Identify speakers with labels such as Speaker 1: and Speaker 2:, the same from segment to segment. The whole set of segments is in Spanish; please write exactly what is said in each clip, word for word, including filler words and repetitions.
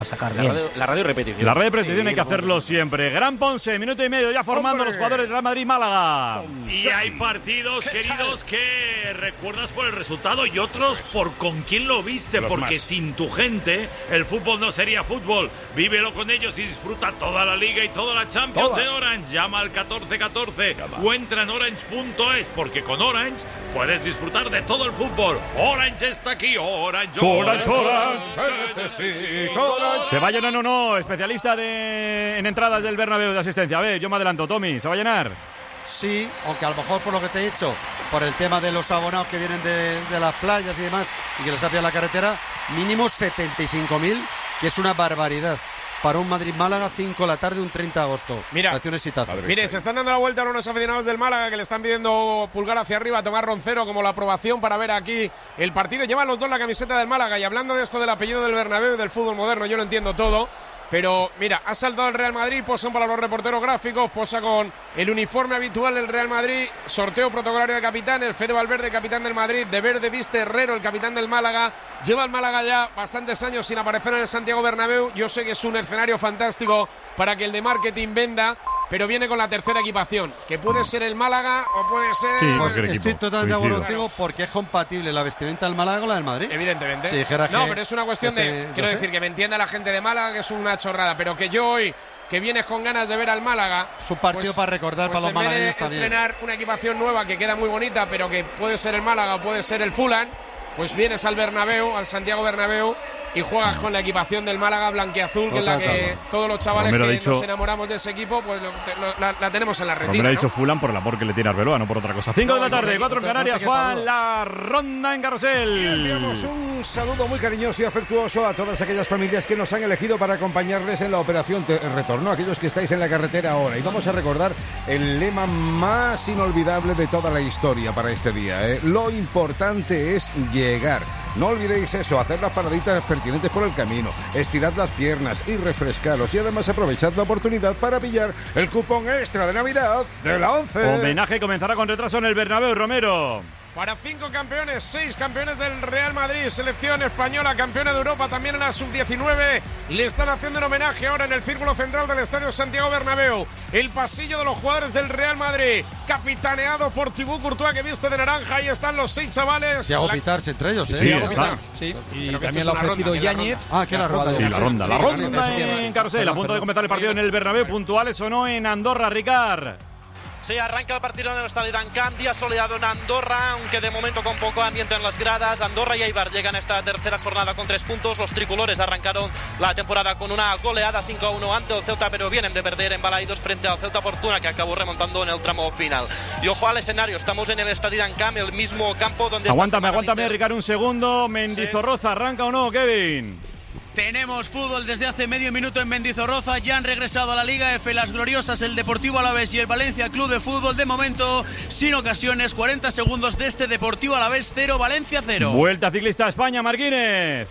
Speaker 1: sacar
Speaker 2: la
Speaker 1: bien.
Speaker 2: radio, la radio repetición.
Speaker 3: La radio repetición
Speaker 2: sí,
Speaker 3: hay que hacerlo siempre. Gran Ponce, minuto y medio ya formando ¡Hombre! Los jugadores de Real Madrid-Málaga.
Speaker 4: Y hay partidos, queridos, que recuerdas por el resultado y otros por con quién lo viste,
Speaker 3: Los
Speaker 4: porque
Speaker 3: más.
Speaker 4: sin tu gente el fútbol no sería fútbol. Vívelo con ellos y disfruta toda la Liga y toda la Champions
Speaker 3: Toda.
Speaker 4: de Orange. Llama al catorce catorce o entra en orange punto es, porque con Orange puedes disfrutar de todo el fútbol. Orange está aquí, Orange,
Speaker 3: Orange,
Speaker 4: Orange,
Speaker 3: Orange, Orange. ¿Se va a llenar o no? Especialista de... en entradas del Bernabéu de asistencia. A ver, yo me adelanto, Tommy, ¿se va a llenar?
Speaker 5: Sí, aunque a lo mejor por lo que te he dicho, por el tema de los abonados que vienen de, de las playas y demás, y que les apia la carretera, mínimo setenta y cinco mil, que es una barbaridad. Para un Madrid-Málaga, cinco de la tarde, un treinta de agosto.
Speaker 6: Mira,
Speaker 5: un exitazo.
Speaker 6: Mire, se están dando la vuelta a unos aficionados del Málaga que le están pidiendo pulgar hacia arriba a Tomás Roncero como la aprobación para ver aquí el partido. Llevan los dos la camiseta del Málaga y hablando de esto del apellido del Bernabéu y del fútbol moderno, yo lo entiendo todo. Pero mira, ha saltado el Real Madrid, posan para los reporteros gráficos, posa con el uniforme habitual del Real Madrid, sorteo protocolario de capitanes, Fede Valverde, capitán del Madrid, de verde viste Herrero, el capitán del Málaga. Lleva el Málaga ya bastantes años sin aparecer en el Santiago Bernabéu. Yo sé que es un escenario fantástico para que el de marketing venda, pero viene con la tercera equipación, que puede ser el Málaga o puede ser...
Speaker 3: Sí,
Speaker 5: Pues
Speaker 3: equipo.
Speaker 5: estoy totalmente de acuerdo
Speaker 3: Coincido.
Speaker 5: contigo, porque es compatible la vestimenta del Málaga con la del Madrid.
Speaker 6: Evidentemente.
Speaker 5: Si dijera
Speaker 6: no,
Speaker 5: que-
Speaker 6: pero es una cuestión
Speaker 5: que
Speaker 6: de...
Speaker 5: se-
Speaker 6: Quiero
Speaker 5: yo sé.
Speaker 6: decir, que me entienda la gente de Málaga, que es una chorrada, pero que yo hoy, que vienes con ganas de ver al Málaga...
Speaker 5: Es un partido para recordar
Speaker 6: pues
Speaker 5: para los
Speaker 6: en vez de
Speaker 5: malagueños también.
Speaker 6: estrenar una equipación nueva que queda muy bonita, pero que puede ser el Málaga o puede ser el Fulham, pues vienes al Bernabéu, al Santiago Bernabéu, y juegas con la equipación del Málaga blanquiazul, que es la
Speaker 5: Total,
Speaker 6: que
Speaker 5: total.
Speaker 6: todos los chavales
Speaker 3: Romero
Speaker 6: que
Speaker 3: ha dicho-
Speaker 6: nos enamoramos de ese equipo, pues lo- te- lo- la, la tenemos en la
Speaker 3: Hombre,
Speaker 6: retina,
Speaker 3: ha
Speaker 6: ¿no?
Speaker 3: dicho Fulham por el amor que le tiene a Arbeloa, no por otra cosa. cinco de la
Speaker 5: No,
Speaker 3: tarde,
Speaker 5: no,
Speaker 3: cuatro en
Speaker 5: no te- no te
Speaker 3: Canarias,
Speaker 5: quepa
Speaker 3: Juan,
Speaker 5: duda.
Speaker 3: la ronda en Carrusel.
Speaker 7: Enviamos un saludo muy cariñoso y afectuoso a todas aquellas familias que nos han elegido para acompañarles en la operación te- retorno, aquellos que estáis en la carretera ahora. Y vamos a recordar el lema más inolvidable de toda la historia para este día, ¿eh? Lo importante es llegar. No olvidéis eso, hacer las paraditas pertinentes por el camino, estirad las piernas y refrescaros. Y además aprovechad la oportunidad para pillar el cupón extra de Navidad de la once.
Speaker 3: Homenaje comenzará con retraso en el Bernabéu, Romero.
Speaker 6: Para cinco campeones, seis campeones del Real Madrid, selección española, campeona de Europa, también en la sub diecinueve. Le están haciendo un homenaje ahora en el círculo central del Estadio Santiago Bernabéu. El pasillo de los jugadores del Real Madrid, capitaneado por Thibaut Courtois, que viste de naranja. Ahí están los seis chavales.
Speaker 5: Se hago
Speaker 6: La-
Speaker 5: pitarse entre ellos, ¿eh?
Speaker 3: Sí,
Speaker 6: Thiago
Speaker 3: está.
Speaker 6: Pitar.
Speaker 1: Sí, y
Speaker 6: Pero que
Speaker 1: también
Speaker 6: esto
Speaker 1: lo
Speaker 6: es
Speaker 1: ha
Speaker 6: una
Speaker 1: ofrecido
Speaker 6: ronda, que es la
Speaker 1: Yáñez.
Speaker 5: Ah, que la ronda.
Speaker 3: Sí, la ronda, la
Speaker 6: Sí,
Speaker 3: ronda
Speaker 6: sí,
Speaker 3: en Carrusel. A punto de comenzar el partido en el Bernabéu, puntuales o no en Andorra, Ricard.
Speaker 8: Sí, arranca el partido en el Estadio Camp, día soleado en Andorra, aunque de momento con poco ambiente en las gradas. Andorra y Eibar llegan a esta tercera jornada con tres puntos. Los tricolores arrancaron la temporada con una goleada cinco a uno ante el Ceuta, pero vienen de perder en Balaidos frente al Ceuta Fortuna, que acabó remontando en el tramo final. Y ojo al escenario, estamos en el Estadio Camp, el mismo campo donde... esta
Speaker 3: Aguántame,
Speaker 8: semana
Speaker 3: aguántame,
Speaker 8: Inter-
Speaker 3: Ricard, un segundo. Mendizorroza, ¿arranca o no, Kevin?
Speaker 9: Tenemos fútbol desde hace medio minuto en Mendizorroza. Ya han regresado a la Liga F las gloriosas, el Deportivo Alavés y el Valencia Club de Fútbol. De momento, sin ocasiones, cuarenta segundos de este Deportivo Alavés cero, Valencia cero.
Speaker 3: Vuelta ciclista a España, Marquínez.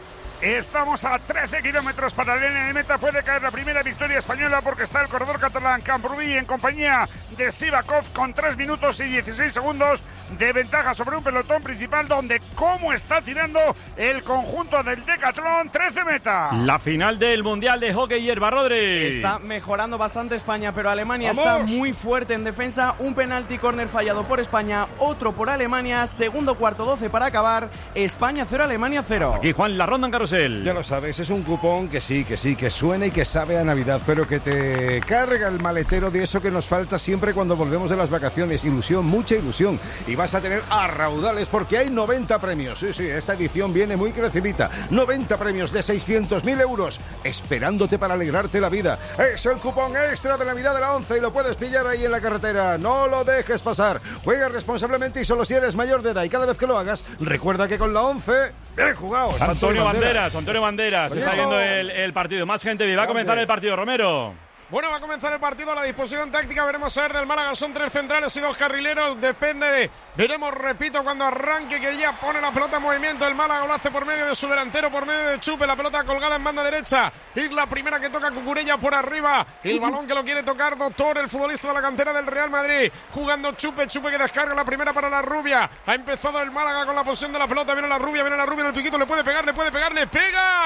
Speaker 10: Estamos a trece kilómetros para la línea de meta. Puede caer la primera victoria española porque está el corredor catalán Camprubí en compañía de Sivakov con tres minutos y dieciséis segundos de ventaja sobre un pelotón principal donde cómo está tirando el conjunto del Decatlón. trece meta.
Speaker 3: La final del Mundial de Hockey Hierba, Rodri.
Speaker 11: Está mejorando bastante España, pero Alemania
Speaker 7: ¡Vamos!
Speaker 11: está muy fuerte en defensa. Un penalti córner fallado por España, otro por Alemania. Segundo cuarto, doce para acabar. España cero, Alemania cero.
Speaker 3: Aquí, Juan, la ronda en Carrusel.
Speaker 7: Ya lo sabes, es un cupón que sí, que sí, que suena y que sabe a Navidad, pero que te carga el maletero de eso que nos falta siempre cuando volvemos de las vacaciones. Ilusión, mucha ilusión. Y vas a tener a raudales porque hay noventa premios. Sí, sí, esta edición viene muy crecidita. noventa premios de seiscientos mil euros esperándote para alegrarte la vida. Es el cupón extra de Navidad de la once y lo puedes pillar ahí en la carretera. No lo dejes pasar. Juega responsablemente y solo si eres mayor de edad. Y cada vez que lo hagas, recuerda que con la once, bien jugado.
Speaker 3: Antonio Banderas, Antonio Banderas,
Speaker 7: Bonito.
Speaker 3: está viendo el, el partido. Más gente, va a comenzar el partido, Romero.
Speaker 6: Bueno, va a comenzar el partido a la disposición táctica. Veremos a ver del Málaga. Son tres centrales y dos carrileros. Depende de... Veremos, repito, cuando arranque, que ya pone la pelota en movimiento. El Málaga lo hace por medio de su delantero, por medio de Chupe. La pelota colgada en banda derecha. Y la primera que toca Cucurella por arriba. El balón que lo quiere tocar Doctor, el futbolista de la cantera del Real Madrid. Jugando Chupe. Chupe que descarga la primera para la Rubia. Ha empezado el Málaga con la posición de la pelota. Viene la Rubia, viene la Rubia en el piquito. Le puede pegar, le puede pegar, le pega.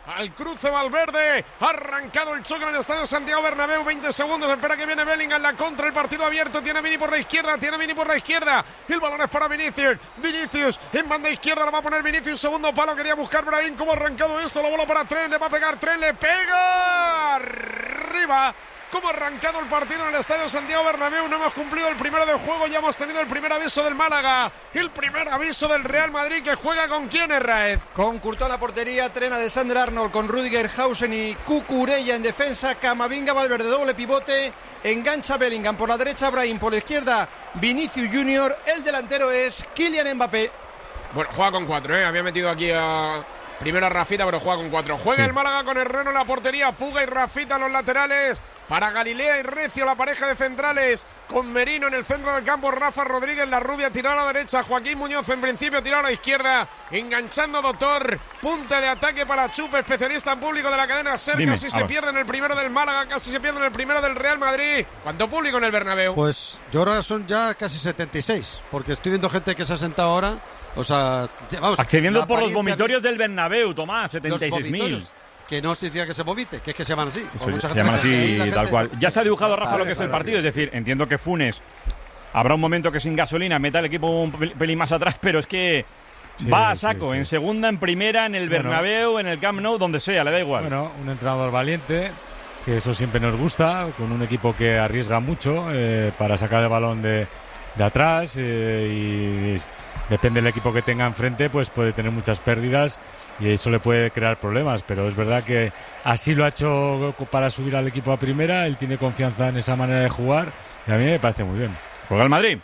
Speaker 6: al cruce Valverde, ha arrancado el choque en el estadio Santiago Bernabéu, veinte segundos, espera que viene Bellingham, la contra, el partido abierto, tiene Vini por la izquierda, tiene Vini por la izquierda, el balón es para Vinicius, Vinicius en banda izquierda, la va a poner Vinicius, segundo palo, quería buscar Brahim, cómo ha arrancado esto, la bola para Trent, le va a pegar Trent, le pega, arriba. Cómo ha arrancado el partido en el estadio Santiago Bernabéu. No hemos cumplido el primero del juego. Ya hemos tenido el primer aviso del Málaga. El primer aviso del Real Madrid, que juega con quién es, Raez.
Speaker 1: Con Courtois en la portería, Trent, Alexander Arnold, con Rüdiger, Hausen y Cucurella en defensa. Camavinga, Valverde, doble pivote. Engancha Bellingham por la derecha, Brahim por la izquierda, Vinicius Junior. El delantero es Kylian Mbappé.
Speaker 6: Bueno, juega con cuatro, ¿eh? Había metido aquí a... primero a Rafita, pero juega con cuatro. Juega sí. El Málaga con Herrero en la portería. Puga y Rafita en los laterales. Para Galilea y Recio, la pareja de centrales, con Merino en el centro del campo, Rafa Rodríguez, la rubia tirada a la derecha, Joaquín Muñoz en principio tirado a la izquierda, enganchando Doctor, punta de ataque para Chupe, especialista en público de la cadena SER. Dime, casi se pierde en el primero del Málaga, casi se pierde en el primero del Real Madrid. ¿Cuánto público en el Bernabéu?
Speaker 5: Pues yo ahora son ya casi setenta y seis, porque estoy viendo gente que se ha sentado ahora, o sea, vamos,
Speaker 3: accediendo por los vomitorios del Bernabéu, Tomás, setenta y seis mil.
Speaker 5: Que no significa que se vomite, que es que se llaman así.
Speaker 3: Eso, mucha se llaman así, tal gente... cual. Ya se ha dibujado, Rafa, vale, lo que es el partido. Es decir, entiendo que Funes habrá un momento que sin gasolina meta el equipo un pelín más atrás, pero es que sí, va a saco, sí, sí. En segunda, en primera, en el Bernabéu, bueno, en el Camp Nou, donde sea, le da igual.
Speaker 2: Bueno, un entrenador valiente, que eso siempre nos gusta, con un equipo que arriesga mucho eh, para sacar el balón de, de atrás eh, y depende del equipo que tenga enfrente, pues puede tener muchas pérdidas y eso le puede crear problemas, pero es verdad que así lo ha hecho para subir al equipo a primera. Él tiene confianza en esa manera de jugar y a mí me parece muy bien.
Speaker 3: Juega el Madrid.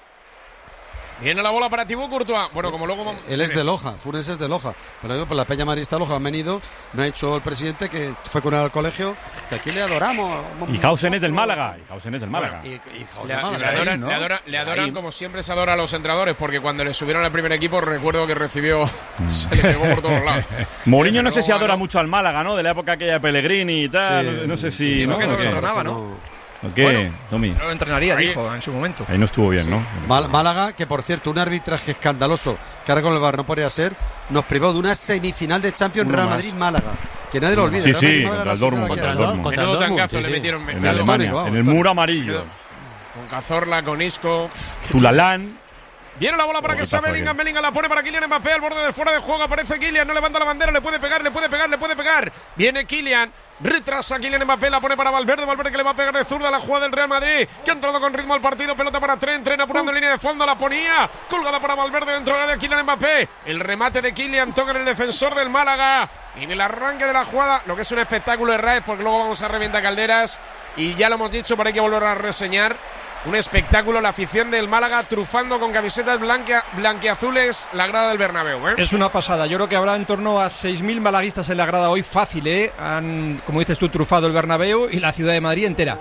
Speaker 6: Viene la bola para Thibaut Courtois. Bueno, como luego vamos...
Speaker 5: Él es de Loja, Funes es de Loja. Pero por la Peña Marista Loja han venido. Me ha dicho el presidente que fue con él al colegio, que aquí le adoramos.
Speaker 3: Y Hausen es del Málaga. Y Hausen es del Málaga.
Speaker 6: Bueno, y, y le, Málaga. Le adoran, ¿no? le adoran, le adoran como siempre se adora a los entrenadores, porque cuando le subieron al primer equipo recuerdo que recibió... se le pegó por todos lados.
Speaker 3: Mourinho no sé si adora mucho al Málaga, ¿no? De la época aquella de Pellegrini y tal. Sí, no, no sé si...
Speaker 6: Sí,
Speaker 3: ¿no?
Speaker 6: que no se adoraba, ¿no?
Speaker 3: ¿Qué, bueno, Tommy?
Speaker 6: No lo entrenaría, ahí, dijo, en su momento.
Speaker 3: Ahí no estuvo bien, sí. ¿no?
Speaker 5: Mal, Málaga, que por cierto, un arbitraje escandaloso, que ahora con el V A R no podría ser, nos privó de una semifinal de Champions Real Madrid-Málaga. Que nadie lo olvide.
Speaker 3: Sí, sí, contra el Dortmund, contra el Dortmund.
Speaker 6: Menudo tangazo le metieron.
Speaker 3: En Alemania, en el muro amarillo.
Speaker 6: Con Cazorla, con Isco.
Speaker 3: Tulalán.
Speaker 6: Viene la bola para oh, que sea Bellingham, Bellingham la pone para Kylian Mbappé al borde del fuera de juego, aparece Kylian, no levanta la bandera, le puede pegar, le puede pegar, le puede pegar. Viene Kylian, retrasa Kylian Mbappé, la pone para Valverde, Valverde que le va a pegar de zurda a la jugada del Real Madrid, que ha entrado con ritmo al partido, pelota para Trent, Trent apurando en línea de fondo, la ponía, colgada para Valverde dentro del área, Kylian Mbappé, el remate de Kylian, toca en el defensor del Málaga, y en el arranque de la jugada, lo que es un espectáculo de Raez, porque luego vamos a reventar calderas, y ya lo hemos dicho, pero hay que volver a reseñar. Un espectáculo, la afición del Málaga trufando con camisetas blanca, blanquiazules la grada del Bernabéu, ¿eh?
Speaker 1: Es una pasada, yo creo que habrá en torno a seis mil malaguistas en la grada hoy, fácil, ¿eh? Han, como dices tú, trufado el Bernabéu y la ciudad de Madrid entera.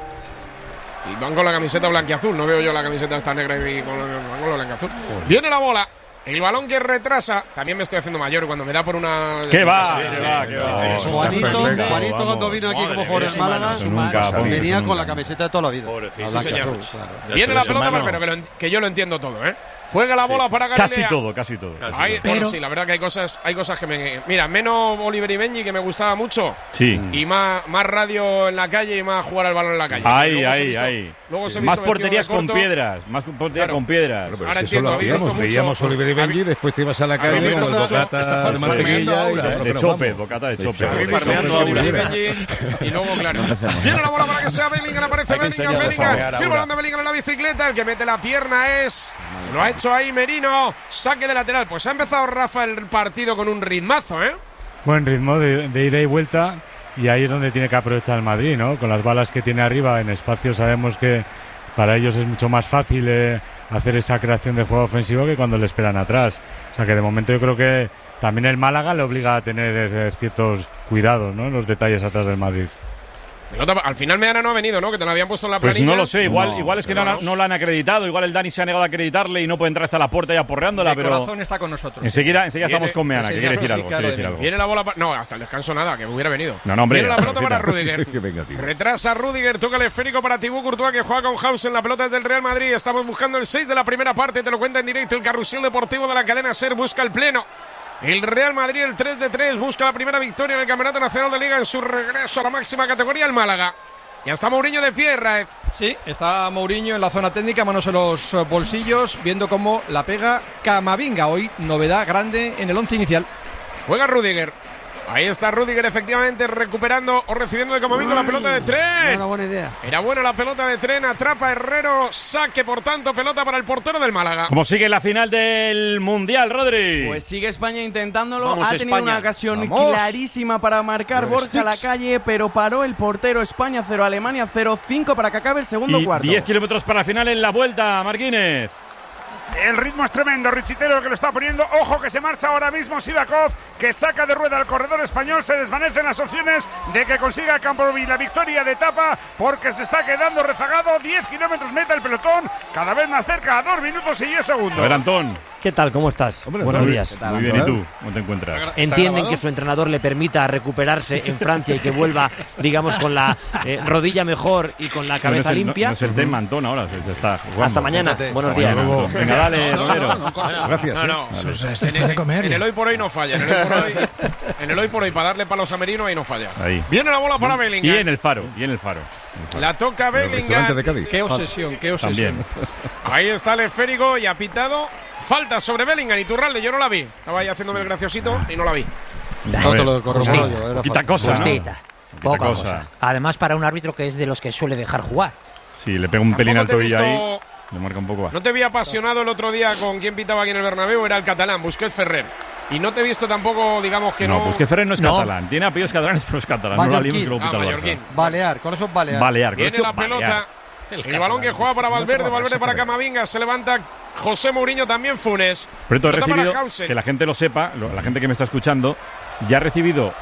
Speaker 6: Y van con la camiseta blanquiazul, no veo yo la camiseta esta negra y con, con la blanquiazul. Viene la bola. El balón que retrasa, también me estoy haciendo mayor cuando me da por una...
Speaker 3: ¿Qué va? ¿Qué va? ¿Qué va?
Speaker 5: Juanito, Juanito cuando vino aquí como jugador del Málaga, venía con la camiseta de toda la vida.
Speaker 6: Viene la pelota, pero que, lo, que yo lo entiendo todo, ¿eh? Juega la bola sí. para Galilea.
Speaker 3: Casi todo, casi todo. Casi
Speaker 6: hay,
Speaker 3: todo.
Speaker 6: Bueno,
Speaker 3: pero...
Speaker 6: sí, la verdad que hay cosas, hay cosas que me... Mira, menos Oliver y Benji, que me gustaba mucho.
Speaker 3: Sí.
Speaker 6: Y más, más radio en la calle y más jugar al balón en la calle.
Speaker 3: Ahí, ahí, ahí.
Speaker 6: Más
Speaker 3: porterías con piedras. Más porterías claro. con piedras.
Speaker 7: Pero ahora es que entiendo, eso lo hacíamos, veíamos Oliver y Benji, después te ibas a la calle con el bocata de mantequilla
Speaker 3: de chope, bocata de chope.
Speaker 6: Y luego, claro. Viene la bola para que sea Bellingham, aparece Bellingham, Bellingham. El balón de Bellingham en la bicicleta, el que mete la pierna es... Lo ha hecho ahí Merino. Saque de lateral. Pues ha empezado Rafa el partido con un ritmazo, ¿eh?
Speaker 2: Buen ritmo de, de ida y vuelta. Y ahí es donde tiene que aprovechar el Madrid, ¿no? Con las balas que tiene arriba en espacio sabemos que para ellos es mucho más fácil eh, hacer esa creación de juego ofensivo que cuando le esperan atrás. O sea que de momento yo creo que también el Málaga le obliga a tener eh, ciertos cuidados, ¿no? En los detalles atrás del Madrid.
Speaker 6: Pelota, al final Meana no ha venido, ¿no? Que te lo habían puesto en la planilla.
Speaker 3: Pues no lo sé, igual,
Speaker 6: no,
Speaker 3: igual es que no, no lo han acreditado, igual el Dani se ha negado a acreditarle y no puede entrar hasta la puerta ya porreándola,
Speaker 1: el
Speaker 3: pero...
Speaker 1: El corazón está con nosotros.
Speaker 3: Enseguida, enseguida
Speaker 6: viene,
Speaker 3: estamos con Meana, que quiere decir,
Speaker 6: sí,
Speaker 3: algo,
Speaker 6: claro,
Speaker 3: quiere decir algo.
Speaker 6: Viene la bola... Pa... No, hasta el descanso nada, que hubiera venido.
Speaker 3: No, no, hombre.
Speaker 6: Viene la pelota para Rüdiger.
Speaker 7: Venga,
Speaker 6: retrasa Rüdiger, toca el esférico para Thibaut Courtois, que juega con Hausen. La pelota es del Real Madrid. Estamos buscando el seis de la primera parte, te lo cuenta en directo el carrusel deportivo de la cadena SER. Busca el pleno. El Real Madrid, el tres de tres, busca la primera victoria en el Campeonato Nacional de Liga en su regreso a la máxima categoría, el Málaga. Ya está Mourinho de pie, Raez.
Speaker 1: Sí, está Mourinho en la zona técnica, manos en los bolsillos, viendo cómo la pega Camavinga. Hoy novedad grande en el once inicial.
Speaker 6: Juega Rüdiger. Ahí está Rüdiger efectivamente recuperando o recibiendo de Camavinga la pelota de Tren.
Speaker 5: Era una buena idea.
Speaker 6: Era buena la pelota de Tren, atrapa Herrero, saque por tanto, pelota para el portero del Málaga.
Speaker 3: ¿Cómo sigue la final del Mundial, Rodri?
Speaker 11: Pues sigue España intentándolo,
Speaker 3: Vamos,
Speaker 11: ha tenido
Speaker 3: España.
Speaker 11: una ocasión
Speaker 3: Vamos.
Speaker 11: clarísima para marcar
Speaker 3: Los
Speaker 11: Borja
Speaker 3: Sticks.
Speaker 11: Lacalle, pero paró el portero. España cero, Alemania cero, cinco para que acabe el segundo
Speaker 3: Y
Speaker 11: cuarto.
Speaker 3: diez kilómetros para la final en la vuelta, Marquínez.
Speaker 10: El ritmo es tremendo, Richitero que lo está poniendo. Ojo que se marcha ahora mismo Sivakov, que saca de rueda al corredor español. Se desvanecen las opciones de que consiga Camproví la victoria de etapa, porque se está quedando rezagado. diez kilómetros meta el pelotón, cada vez más cerca, a dos minutos y diez segundos.
Speaker 3: A ver, Antón.
Speaker 12: ¿Qué tal? ¿Cómo estás?
Speaker 3: Hombre,
Speaker 12: Buenos
Speaker 3: Antón.
Speaker 12: días.
Speaker 3: ¿Qué tal, Muy bien, Antón? ¿y tú? ¿Cómo te encuentras?
Speaker 12: Entienden que su entrenador le permita recuperarse en Francia y que vuelva, digamos, con la eh, rodilla mejor y con la cabeza
Speaker 3: no es el,
Speaker 12: limpia.
Speaker 3: No, no es el tema, Antón, ahora se, se está jugando.
Speaker 12: Hasta mañana. Buenos días.
Speaker 3: Bueno, venga, dale,
Speaker 6: No, no,
Speaker 3: Romero.
Speaker 6: no, no, no,
Speaker 3: Gracias.
Speaker 6: No, no.
Speaker 3: Vale.
Speaker 6: En el, en el hoy por hoy no falla. En el hoy por hoy, en el hoy, por hoy para darle palos a Merino, ahí no falla.
Speaker 3: Ahí.
Speaker 6: Viene la bola para Bellingham.
Speaker 3: Y en el faro, y en el faro.
Speaker 6: La toca Bellingham.
Speaker 1: Qué obsesión, qué obsesión.
Speaker 3: También.
Speaker 6: Ahí está el esférico y ha pitado. Falta sobre Bellingham y Turralde. Yo no la vi. Estaba ahí haciéndome el graciosito y no la vi.
Speaker 5: No te lo corroboro yo, era
Speaker 3: Poquita
Speaker 5: falta.
Speaker 3: cosa, ¿no?
Speaker 13: Justita.
Speaker 3: Poquita
Speaker 13: Poca
Speaker 3: cosa.
Speaker 13: cosa. Además, para un árbitro que es de los que suele dejar jugar.
Speaker 3: Sí, le pega un pelín al
Speaker 6: Tampoco te he
Speaker 3: tobillo
Speaker 6: visto-
Speaker 3: ahí. Le marca un poco.
Speaker 6: No te vi apasionado el otro día con quien pitaba aquí en el Bernabéu. Era el catalán, Busquets Ferrer. Y no te he visto tampoco, digamos que no.
Speaker 3: No, pues que Ferrer no es
Speaker 6: No.
Speaker 3: catalán. Tiene apellidos catalanes, pero es catalán. No la liemos que lo
Speaker 6: Ah,
Speaker 3: pita el Barça.
Speaker 6: mallorquín.
Speaker 5: Balear, con eso es Balear.
Speaker 3: Balear.
Speaker 6: Viene
Speaker 3: colegio
Speaker 6: la pelota.
Speaker 3: Balear.
Speaker 6: El, balón que juega para Valverde, Valverde para Camavinga. Se levanta José Mourinho, también Funes.
Speaker 3: Pero esto he
Speaker 6: Pelota para
Speaker 3: recibido,
Speaker 6: Hausen.
Speaker 3: que la gente lo sepa, lo- la gente que me está escuchando, ya ha recibido.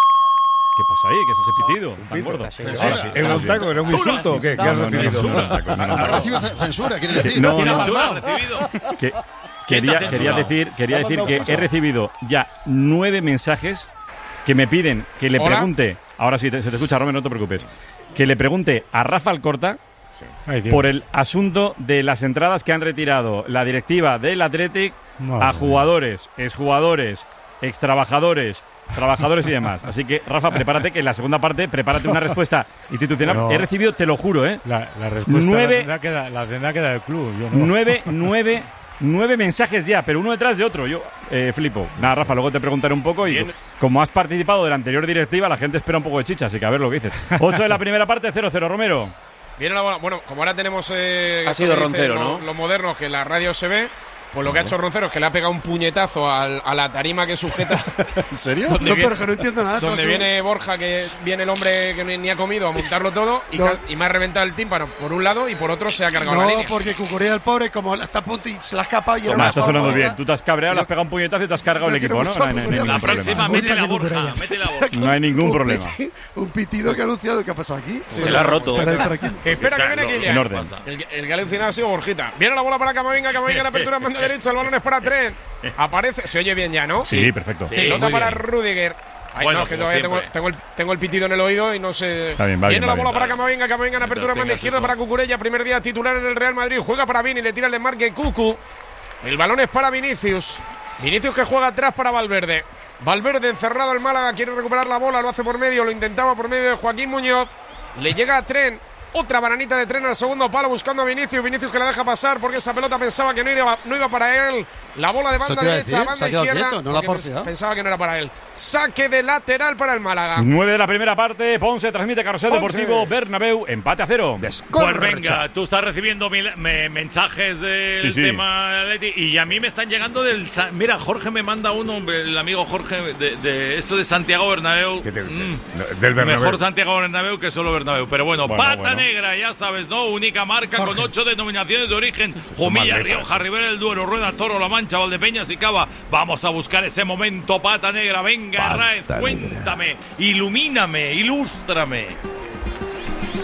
Speaker 3: ¿Qué pasa ahí? ¿Qué es ese pitido tan gordo?
Speaker 7: Censura. Sí, ¿era un taco? ¿Era un insulto o qué? ¿Qué has
Speaker 3: No, no, no,
Speaker 7: recibido?
Speaker 3: no, no, no, no, no, no, no.
Speaker 7: Ha recibido censura, quiere decir.
Speaker 3: No,
Speaker 7: ¿Quién ha
Speaker 3: no.
Speaker 7: palmado?
Speaker 3: Que- quería,
Speaker 7: ¿Quién te ha
Speaker 3: quería
Speaker 7: censurado?
Speaker 3: decir, quería
Speaker 7: ¿Te ha
Speaker 3: decir
Speaker 7: mandado
Speaker 3: que
Speaker 7: cosa?
Speaker 3: he recibido ya nueve mensajes que me piden que le
Speaker 6: Hola.
Speaker 3: pregunte. Ahora sí, te- se te escucha, Romero, no te preocupes. Que le pregunte a Rafa Alcorta
Speaker 2: Ay, Dios.
Speaker 3: por el asunto de las entradas que han retirado la directiva del Athletic
Speaker 2: Madre
Speaker 3: a jugadores, exjugadores, extrabajadores, trabajadores y demás. Así que, Rafa, prepárate que en la segunda parte, prepárate una respuesta institucional.
Speaker 2: No.
Speaker 3: He recibido, te lo juro, ¿eh?
Speaker 2: La, la respuesta
Speaker 3: Nueve-
Speaker 2: la tendrá que dar, la tendrá que dar el club. Yo no.
Speaker 3: Nueve, nueve, nueve mensajes ya, pero uno detrás de otro. Yo eh, flipo. Nada, Rafa, luego te preguntaré un poco. Y
Speaker 6: Bien.
Speaker 3: como has participado de la anterior directiva, la gente espera un poco de chicha, así que a ver lo que dices. ocho de la primera parte, cero cero, Romero.
Speaker 6: Viene la bola. Bueno, como ahora tenemos. Eh,
Speaker 9: Ha
Speaker 6: esto
Speaker 9: sido
Speaker 6: que dicen
Speaker 9: Roncero,
Speaker 6: los-
Speaker 9: ¿no?
Speaker 6: Los modernos, que en la radio se ve. Pues lo que ha hecho Roncero es que le ha pegado un puñetazo al- a la tarima que sujeta.
Speaker 5: ¿En serio?
Speaker 6: Donde
Speaker 5: No,
Speaker 6: viene-
Speaker 5: pero que no entiendo nada.
Speaker 6: Donde
Speaker 5: Josu.
Speaker 6: viene Borja, que viene el hombre que ni, ni ha comido a montarlo todo y,
Speaker 5: No.
Speaker 6: ca- y me ha reventado el tímpano por un lado y por otro se ha cargado la
Speaker 5: No,
Speaker 6: línea.
Speaker 5: porque Cucurella, el pobre, como está a punto y se la ha escapado y era
Speaker 3: Toma,
Speaker 5: una
Speaker 3: está sonando
Speaker 5: falta.
Speaker 3: bien. Tú te has cabreado, le has pegado un puñetazo y te has cargado el
Speaker 5: Yo quiero
Speaker 3: equipo, ¿no?
Speaker 5: mucho
Speaker 3: No,
Speaker 5: a
Speaker 3: hay- no hay
Speaker 5: Cucurella.
Speaker 3: ningún
Speaker 4: La próxima,
Speaker 3: problema.
Speaker 4: métela, Borja. Métela, Borja.
Speaker 3: No hay ningún
Speaker 5: Un
Speaker 3: problema.
Speaker 5: piti- Un pitido que ha anunciado. ¿Qué ha pasado aquí?
Speaker 6: Sí,
Speaker 9: Se la ha roto.
Speaker 5: Estará tranquilo.
Speaker 6: Espera que viene
Speaker 3: En
Speaker 6: Kylian.
Speaker 3: orden.
Speaker 6: El, el que ha alucinado ha sido Borjita. Viene la bola para Camavinga, Camavinga en apertura en banda derecha, el balón es para Tren. Aparece, se oye bien ya, ¿no?
Speaker 3: Sí, perfecto.
Speaker 4: Sí,
Speaker 6: Pelota
Speaker 4: muy
Speaker 6: para
Speaker 4: bien.
Speaker 6: Rudiger. Ay,
Speaker 4: Bueno,
Speaker 6: no, es que
Speaker 4: como
Speaker 6: todavía tengo,
Speaker 4: siempre.
Speaker 6: tengo el, tengo el pitido en el oído y no sé.
Speaker 3: Está bien, va
Speaker 6: Viene
Speaker 3: bien,
Speaker 6: la
Speaker 3: va
Speaker 6: bola
Speaker 3: bien.
Speaker 6: para Camavinga, Camavinga en apertura en banda
Speaker 4: tengas
Speaker 6: izquierda
Speaker 4: eso.
Speaker 6: para Cucurella, primer día titular en el Real Madrid. Juega para Vini, le tira el desmarque Cucu. El balón es para Vinicius. Vinicius que juega atrás para Valverde. Valverde encerrado el Málaga, quiere recuperar la bola, lo hace por medio, lo intentaba por medio de Joaquín Muñoz. Le llega a Tren. Otra bananita de Tren al segundo palo buscando a Vinicius. Vinicius que la deja pasar porque esa pelota pensaba que no iba, no iba para él. La bola de
Speaker 5: Eso
Speaker 6: banda
Speaker 5: te iba a
Speaker 6: derecha,
Speaker 5: decir,
Speaker 6: banda
Speaker 5: se ha quedado
Speaker 6: izquierda.
Speaker 5: quieto, no la ha
Speaker 6: porque
Speaker 5: porfiado.
Speaker 6: Pensaba que no era para él. Saque de lateral para el Málaga.
Speaker 3: nueve de la primera parte, Ponce transmite Carrusel
Speaker 6: Ponce.
Speaker 3: Deportivo Bernabéu, empate a cero.
Speaker 4: Pues venga, tú estás recibiendo mil- me- mensajes del
Speaker 3: Sí, sí.
Speaker 4: tema Atleti y a mí me están llegando del... Sa- Mira, Jorge me manda uno, el amigo Jorge, de, de esto de Santiago Bernabéu.
Speaker 7: ¿Qué te-
Speaker 4: Mm,
Speaker 7: del Bernabéu?
Speaker 4: Mejor Santiago Bernabéu que solo Bernabéu. Pero bueno,
Speaker 3: Bueno,
Speaker 4: pata
Speaker 3: bueno.
Speaker 4: negra, ya sabes, ¿no? Única marca con ocho denominaciones de origen. Jumilla,
Speaker 3: más letras.
Speaker 4: Rioja, Rivera del Duero, Rueda, Toro, La Mancha, Valdepeñas y Cava. Vamos a buscar ese momento, pata negra. Venga,
Speaker 3: Pata
Speaker 4: Raez,
Speaker 3: negra.
Speaker 4: cuéntame, ilumíname, ilústrame.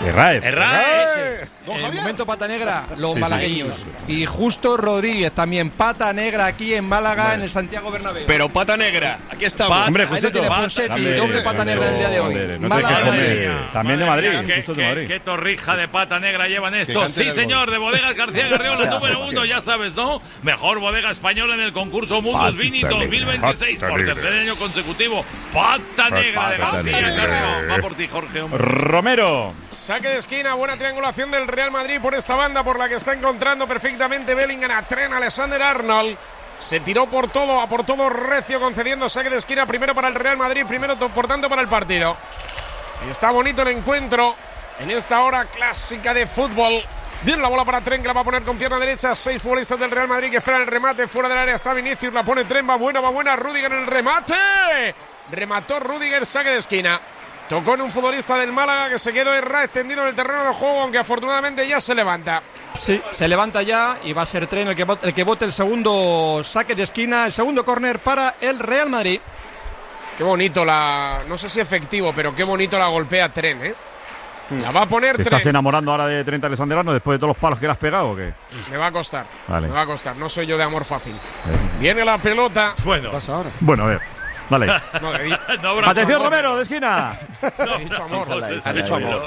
Speaker 3: Erraez.
Speaker 4: Erraez.
Speaker 1: El momento pata negra, los sí, malagueños. Sí. Y Justo Rodríguez también, pata negra aquí en Málaga, bueno. en el Santiago Bernabéu.
Speaker 14: Pero pata negra, aquí estamos.
Speaker 3: Pat, hombre,
Speaker 1: Ahí lo tiene Ponseti, doble pata negra en el día de hoy.
Speaker 3: No Málaga, también de Madrid.
Speaker 4: Mía, qué,
Speaker 3: de Madrid.
Speaker 4: Qué, qué torrija de pata negra llevan estos. Sí, señor, de Bodegas García Garriola, número uno, ya sabes, ¿no? Mejor bodega española en el concurso Mundus Vini dos mil veintiséis por tercer año consecutivo. Pata negra de García Garriola. Va por ti, Jorge.
Speaker 3: Romero.
Speaker 6: Saque de esquina, buena triangulación del Real Madrid por esta banda por la que está encontrando perfectamente Bellingham a Trent Alexander-Arnold. Se tiró por todo, a por todo recio, concediendo saque de esquina primero para el Real Madrid, primero por tanto para el partido. Está bonito el encuentro en esta hora clásica de fútbol. Bien la bola para Trent, que la va a poner con pierna derecha. Seis futbolistas del Real Madrid que esperan el remate. Fuera del área está Vinicius, la pone Trent, va buena, va buena. Rüdiger en el remate. Remató Rüdiger, saque de esquina. Tocó en un futbolista del Málaga que se quedó errado extendido en el terreno de juego, aunque afortunadamente ya se levanta.
Speaker 1: Sí, se levanta ya y va a ser Trent el que, el que bote el segundo saque de esquina, el segundo córner para el Real Madrid.
Speaker 6: Qué bonito la... no sé si efectivo, pero qué bonito la golpea Trent, ¿eh? La va a poner
Speaker 3: ¿Te
Speaker 6: Trent.
Speaker 3: ¿Estás enamorando ahora de Trent Alexander-Arnold después de todos los palos que le has pegado o qué?
Speaker 6: Me va a costar,
Speaker 3: vale.
Speaker 6: me va a costar, no soy yo de amor fácil. Eh. Viene la pelota.
Speaker 4: Bueno,
Speaker 6: ¿qué pasa ahora?
Speaker 3: Bueno, a ver. Vale.
Speaker 6: No, di...
Speaker 3: no, Atención, amor. Romero, de esquina.
Speaker 6: No, ha dicho amor. Sí, ha dicho amor.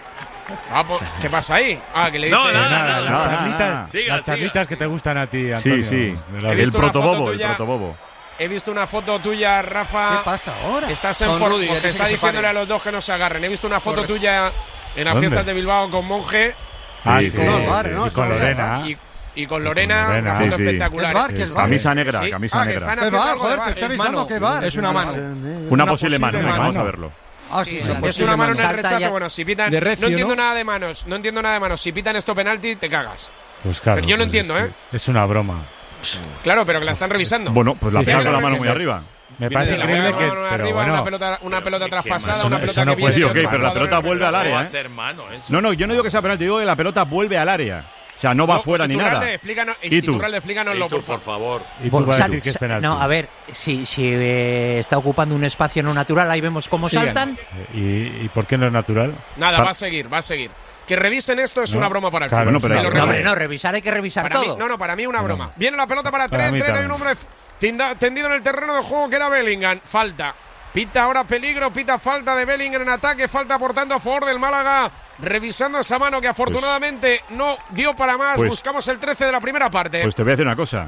Speaker 6: Ah, pues, ¿qué pasa ahí? Ah, que le dice...
Speaker 2: No, nada, nada,
Speaker 6: nada,
Speaker 2: las
Speaker 6: nada.
Speaker 2: charlitas,
Speaker 6: Siga,
Speaker 2: las charlitas
Speaker 6: siga.
Speaker 2: que te gustan a ti, Antonio.
Speaker 3: Sí, sí.
Speaker 6: El
Speaker 3: protobobo, el protobobo.
Speaker 6: He visto una foto tuya, Rafa.
Speaker 5: ¿Qué pasa ahora?
Speaker 6: Estás en forma, porque está diciéndole a los dos que no se agarren. He visto una foto Correcto. tuya en las fiestas de Bilbao con Monje.
Speaker 3: Ah, sí, sí.
Speaker 6: Con,
Speaker 3: sí.
Speaker 6: bar, ¿no?
Speaker 2: Y con Lorena.
Speaker 6: Y, y con Lorena,
Speaker 2: Lorena.
Speaker 6: una foto
Speaker 3: Sí, sí.
Speaker 6: espectacular.
Speaker 5: ¿Qué es bar? ¿Qué es bar?
Speaker 3: Camisa negra,
Speaker 6: Sí.
Speaker 3: camisa
Speaker 6: Ah,
Speaker 3: negra.
Speaker 5: ¿Qué bar? Joder, te estoy avisando que bar.
Speaker 1: Es una mano.
Speaker 3: Una,
Speaker 1: Una
Speaker 3: posible mano,
Speaker 1: posible
Speaker 3: venga, vamos a
Speaker 1: mano.
Speaker 3: verlo.
Speaker 5: Ah, sí,
Speaker 6: Sí,
Speaker 5: sí,
Speaker 6: es una mano en el
Speaker 13: Salta
Speaker 6: rechazo.
Speaker 13: ya.
Speaker 6: Bueno, si pitan.
Speaker 1: De recio,
Speaker 6: no entiendo
Speaker 1: ¿no?
Speaker 6: nada de manos. No entiendo nada de manos. Si pitan esto penalti, te cagas.
Speaker 2: Pues claro.
Speaker 6: Pero yo no
Speaker 2: pues
Speaker 6: entiendo,
Speaker 2: es,
Speaker 6: ¿eh?
Speaker 2: Es una broma.
Speaker 6: Claro, pero que la están revisando.
Speaker 3: Bueno, pues la
Speaker 2: Sí,
Speaker 3: pega
Speaker 2: sí,
Speaker 3: con la
Speaker 2: sí,
Speaker 3: mano
Speaker 2: sí,
Speaker 3: muy
Speaker 2: sí.
Speaker 3: arriba.
Speaker 2: Me
Speaker 6: Viene
Speaker 2: parece
Speaker 6: la
Speaker 2: increíble
Speaker 6: mano
Speaker 2: que.
Speaker 6: arriba,
Speaker 2: Pero
Speaker 6: una
Speaker 2: bueno.
Speaker 6: pelota, una pelota
Speaker 4: pero
Speaker 6: traspasada,
Speaker 2: eso
Speaker 6: una
Speaker 2: no-
Speaker 6: pelota
Speaker 2: eso no
Speaker 6: que
Speaker 2: puede
Speaker 6: viene
Speaker 3: ser.
Speaker 6: de
Speaker 3: Ok, pero la
Speaker 6: otro
Speaker 3: pelota
Speaker 6: jugador en el
Speaker 3: vuelve al
Speaker 6: rechazo.
Speaker 3: área,
Speaker 4: va a
Speaker 3: ¿eh?
Speaker 4: ser mano eso.
Speaker 3: No, no, yo no digo que sea penalti, digo que la pelota vuelve al área. O sea, no va
Speaker 6: No,
Speaker 3: fuera ni
Speaker 6: Iturralde,
Speaker 3: nada.
Speaker 6: explícanos-
Speaker 3: ¿Y tú?
Speaker 6: Iturralde, explícanoslo,
Speaker 4: Víctor,
Speaker 6: por
Speaker 4: por
Speaker 6: favor.
Speaker 4: favor.
Speaker 2: Y tú vas a
Speaker 13: Sal-
Speaker 2: decir que es
Speaker 13: sa-
Speaker 2: penalti.
Speaker 13: No, a ver, si, si eh, está ocupando un espacio no natural, ahí vemos cómo
Speaker 1: Sigan.
Speaker 13: saltan.
Speaker 2: ¿Y, ¿Y por qué no es natural?
Speaker 6: Nada,
Speaker 3: Pa-
Speaker 6: va a seguir, va a seguir. Que revisen esto es
Speaker 2: No,
Speaker 6: una broma para el
Speaker 2: claro,
Speaker 6: fútbol.
Speaker 3: bueno, pero-
Speaker 6: Que lo
Speaker 3: No,
Speaker 13: No,
Speaker 6: revisen.
Speaker 13: hombre, no, revisar hay que revisar
Speaker 6: Para mí,
Speaker 13: todo.
Speaker 6: no, no, para mí una
Speaker 2: No.
Speaker 6: broma. Viene la pelota para
Speaker 2: Para
Speaker 6: Trent,
Speaker 2: mí
Speaker 6: Trent, hay un
Speaker 2: también.
Speaker 6: hombre tinda- tendido en el terreno de juego que era Bellingham. Falta. Pita ahora peligro, pita falta de Bellingham en ataque, falta por tanto a favor del Málaga. Revisando esa mano que afortunadamente no dio para más.
Speaker 3: pues-
Speaker 6: Buscamos el trece de la primera parte.
Speaker 3: Pues te voy a decir una cosa.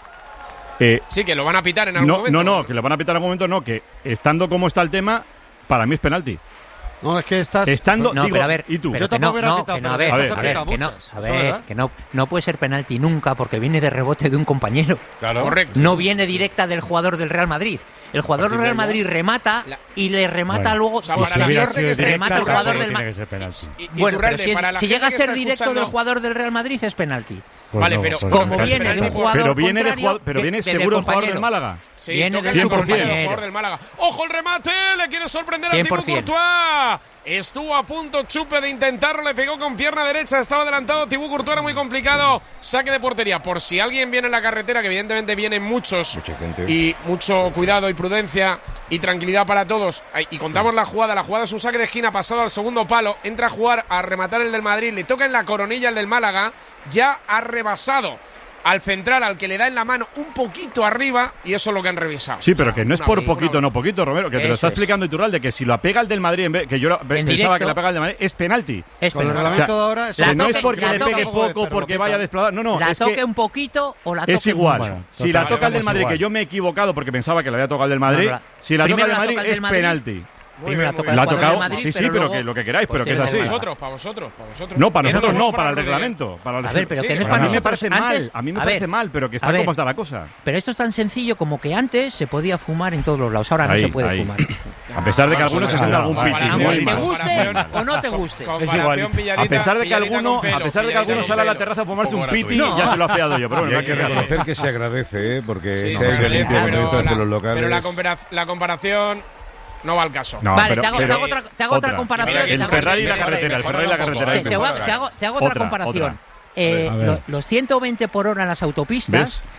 Speaker 3: Eh,
Speaker 6: sí, que lo van a pitar en algún
Speaker 3: no,
Speaker 6: momento.
Speaker 3: no, no, que lo van a pitar en algún momento, no, que estando como está el tema, para mí es penalti.
Speaker 5: No, es que estás.
Speaker 3: Estando,
Speaker 13: No,
Speaker 3: digo,
Speaker 13: pero a ver,
Speaker 3: ¿y tú?
Speaker 13: pero
Speaker 5: Yo
Speaker 13: que
Speaker 5: tampoco
Speaker 13: no,
Speaker 5: hubiera
Speaker 13: no,
Speaker 5: quitado,
Speaker 13: que no,
Speaker 5: pero
Speaker 13: a ver,
Speaker 5: de
Speaker 3: a
Speaker 5: estas
Speaker 3: ver,
Speaker 5: han
Speaker 13: a ver,
Speaker 5: quitado
Speaker 13: que no,
Speaker 5: muchas.
Speaker 13: a
Speaker 5: Eso es
Speaker 13: ver,
Speaker 5: verdad.
Speaker 13: que no, no puede ser penalti nunca porque viene de rebote de un compañero.
Speaker 7: Claro.
Speaker 6: Correcto.
Speaker 13: No viene directa del jugador del Real Madrid. El jugador del Real
Speaker 5: Partir de
Speaker 13: Madrid remata
Speaker 6: La-
Speaker 13: y le remata
Speaker 2: Bueno.
Speaker 13: luego
Speaker 6: O sea,
Speaker 2: Y
Speaker 6: para
Speaker 2: si
Speaker 6: la
Speaker 2: hubiera
Speaker 6: gente
Speaker 2: sido
Speaker 6: que esté-
Speaker 2: directa,
Speaker 13: remata el jugador
Speaker 2: tampoco
Speaker 13: del
Speaker 2: tiene
Speaker 13: Ma-
Speaker 2: que ser penalti.
Speaker 6: Y- y
Speaker 13: Bueno, pero
Speaker 6: Iturralde,
Speaker 13: si, es-
Speaker 6: para la
Speaker 13: si
Speaker 6: gente
Speaker 13: llega a
Speaker 6: que
Speaker 13: ser
Speaker 6: está
Speaker 13: directo
Speaker 6: escuchando-
Speaker 13: del jugador del Real Madrid es penalti.
Speaker 2: Pues
Speaker 6: Vale,
Speaker 2: no,
Speaker 6: pero
Speaker 2: pues
Speaker 13: Como
Speaker 2: me
Speaker 13: viene
Speaker 2: parece
Speaker 13: de un
Speaker 2: que no.
Speaker 13: jugador
Speaker 3: Pero viene, de
Speaker 13: contrario,
Speaker 3: jugador, pero
Speaker 13: que-
Speaker 3: viene
Speaker 13: de- del
Speaker 3: seguro el jugador del
Speaker 13: compañero.
Speaker 3: Málaga.
Speaker 6: Sí,
Speaker 13: Viene
Speaker 6: toca
Speaker 13: del
Speaker 6: el
Speaker 3: cien por cien.
Speaker 6: jugador del Málaga. ¡Ojo el remate! Le quiere sorprender a
Speaker 13: cien
Speaker 6: Thibaut
Speaker 13: por cien.
Speaker 6: Courtois. Estuvo a punto Chupe de intentarlo, le pegó con pierna derecha, estaba adelantado Thibaut Courtois, era muy complicado. Saque de portería. Por si alguien viene en la carretera, que evidentemente vienen muchos,
Speaker 7: Mucha gente.
Speaker 6: y mucho cuidado y prudencia y tranquilidad para todos. Ay, Y contamos la jugada. La jugada es un saque de esquina pasado al segundo palo. Entra a jugar a rematar el del Madrid. Le toca en la coronilla el del Málaga. Ya ha rebasado al central, al que le da en la mano un poquito arriba, y eso es lo que han revisado.
Speaker 3: Sí, pero que no es
Speaker 6: Una
Speaker 3: por
Speaker 6: broma.
Speaker 3: poquito, no poquito, Romero, que te lo
Speaker 13: Eso
Speaker 3: está
Speaker 13: es.
Speaker 3: explicando Iturralde, que si la pega el del Madrid, en vez, que yo la- pensaba
Speaker 13: directo.
Speaker 3: que la pega el del Madrid, es penalti.
Speaker 13: Es
Speaker 5: Con el
Speaker 13: penalti.
Speaker 5: reglamento
Speaker 3: O sea,
Speaker 5: de ahora, eso
Speaker 13: la
Speaker 3: que no
Speaker 13: toque-
Speaker 3: es porque
Speaker 13: la
Speaker 3: le
Speaker 13: toque-
Speaker 3: pegue poco,
Speaker 5: pero
Speaker 3: porque
Speaker 5: lo
Speaker 3: vaya
Speaker 5: pitan.
Speaker 3: desplazado. No, no,
Speaker 13: la
Speaker 3: es
Speaker 13: toque
Speaker 3: que
Speaker 13: un poquito o la toque
Speaker 3: es igual.
Speaker 2: Bueno,
Speaker 3: si la
Speaker 2: total,
Speaker 3: toca el del
Speaker 2: vamos
Speaker 3: Madrid,
Speaker 2: igual.
Speaker 3: que yo me he equivocado porque pensaba que la había tocado el del Madrid,
Speaker 13: No, no, la-
Speaker 3: si la toca
Speaker 13: primero
Speaker 3: el del
Speaker 13: la
Speaker 3: Madrid
Speaker 13: toca el del
Speaker 3: es
Speaker 13: Madrid.
Speaker 3: penalti.
Speaker 6: Muy
Speaker 13: Primero
Speaker 6: bien,
Speaker 13: toca
Speaker 6: muy
Speaker 3: La ha
Speaker 6: bien.
Speaker 13: el jugador
Speaker 3: tocado,
Speaker 13: del Madrid,
Speaker 3: sí, sí,
Speaker 13: pero
Speaker 3: pero
Speaker 13: luego-
Speaker 3: que lo que queráis,
Speaker 13: pues
Speaker 3: pero que es
Speaker 13: tiene
Speaker 3: así.
Speaker 6: Para
Speaker 13: que
Speaker 6: vosotros, para vosotros, para vosotros.
Speaker 3: No, para
Speaker 6: Bien,
Speaker 3: nosotros
Speaker 6: vamos
Speaker 3: no, para el
Speaker 6: Rudiger.
Speaker 3: reglamento. Para el
Speaker 13: A ver, pero
Speaker 6: Sí,
Speaker 13: que no es
Speaker 6: a
Speaker 13: para
Speaker 3: a mí me
Speaker 13: nosotros.
Speaker 3: parece mal,
Speaker 13: Antes-
Speaker 3: a mí me
Speaker 13: a
Speaker 3: parece
Speaker 13: ver,
Speaker 3: mal, pero que
Speaker 13: a
Speaker 3: está
Speaker 13: ver,
Speaker 3: como está la cosa.
Speaker 13: Pero esto es tan sencillo como que antes se podía fumar en todos los lados, ahora
Speaker 3: Ahí,
Speaker 13: no se puede
Speaker 3: ahí.
Speaker 13: fumar.
Speaker 3: A pesar de que
Speaker 6: Ah,
Speaker 3: algunos
Speaker 6: vamos a
Speaker 3: estén
Speaker 6: ver,
Speaker 3: algún
Speaker 2: vamos a ver.
Speaker 3: pitísimo
Speaker 13: Aunque
Speaker 3: y
Speaker 13: te
Speaker 3: mal.
Speaker 13: guste o no te guste.
Speaker 6: Comparación
Speaker 3: igual.
Speaker 6: pilladita-
Speaker 3: A pesar de que
Speaker 6: pilladita
Speaker 3: alguno,
Speaker 6: con pelo,
Speaker 3: a pesar de que
Speaker 6: pilladita
Speaker 3: alguno
Speaker 6: con
Speaker 3: sale a la
Speaker 6: pelo.
Speaker 3: terraza a fumarse un
Speaker 7: Poco
Speaker 3: piti,
Speaker 7: gratuito.
Speaker 3: ya se lo ha feado yo, pero
Speaker 7: Y
Speaker 3: bueno,
Speaker 7: hay que
Speaker 3: no hay que
Speaker 7: reconocer que se agradece, ¿eh? Porque
Speaker 6: Sí,
Speaker 7: se
Speaker 6: sí,
Speaker 7: hace
Speaker 6: sí,
Speaker 7: limpio
Speaker 6: pero
Speaker 7: bonitos
Speaker 6: la-
Speaker 7: en los locales.
Speaker 6: Pero la, compara- la comparación no va al caso.
Speaker 3: No,
Speaker 13: Vale,
Speaker 3: pero-
Speaker 13: te hago,
Speaker 3: pero-
Speaker 13: te hago otra, te hago otra comparación.
Speaker 6: Mira,
Speaker 13: te
Speaker 3: El
Speaker 13: hago-
Speaker 3: Ferrari y la
Speaker 6: Mejora,
Speaker 3: carretera, el Ferrari y la
Speaker 6: mejora un poco,
Speaker 3: carretera.
Speaker 13: te, te hago, te hago- te hago otra,
Speaker 3: Otra,
Speaker 13: comparación.
Speaker 3: otra.
Speaker 13: Eh,
Speaker 2: A ver.
Speaker 13: lo- los ciento veinte por hora en las autopistas
Speaker 3: ¿Ves?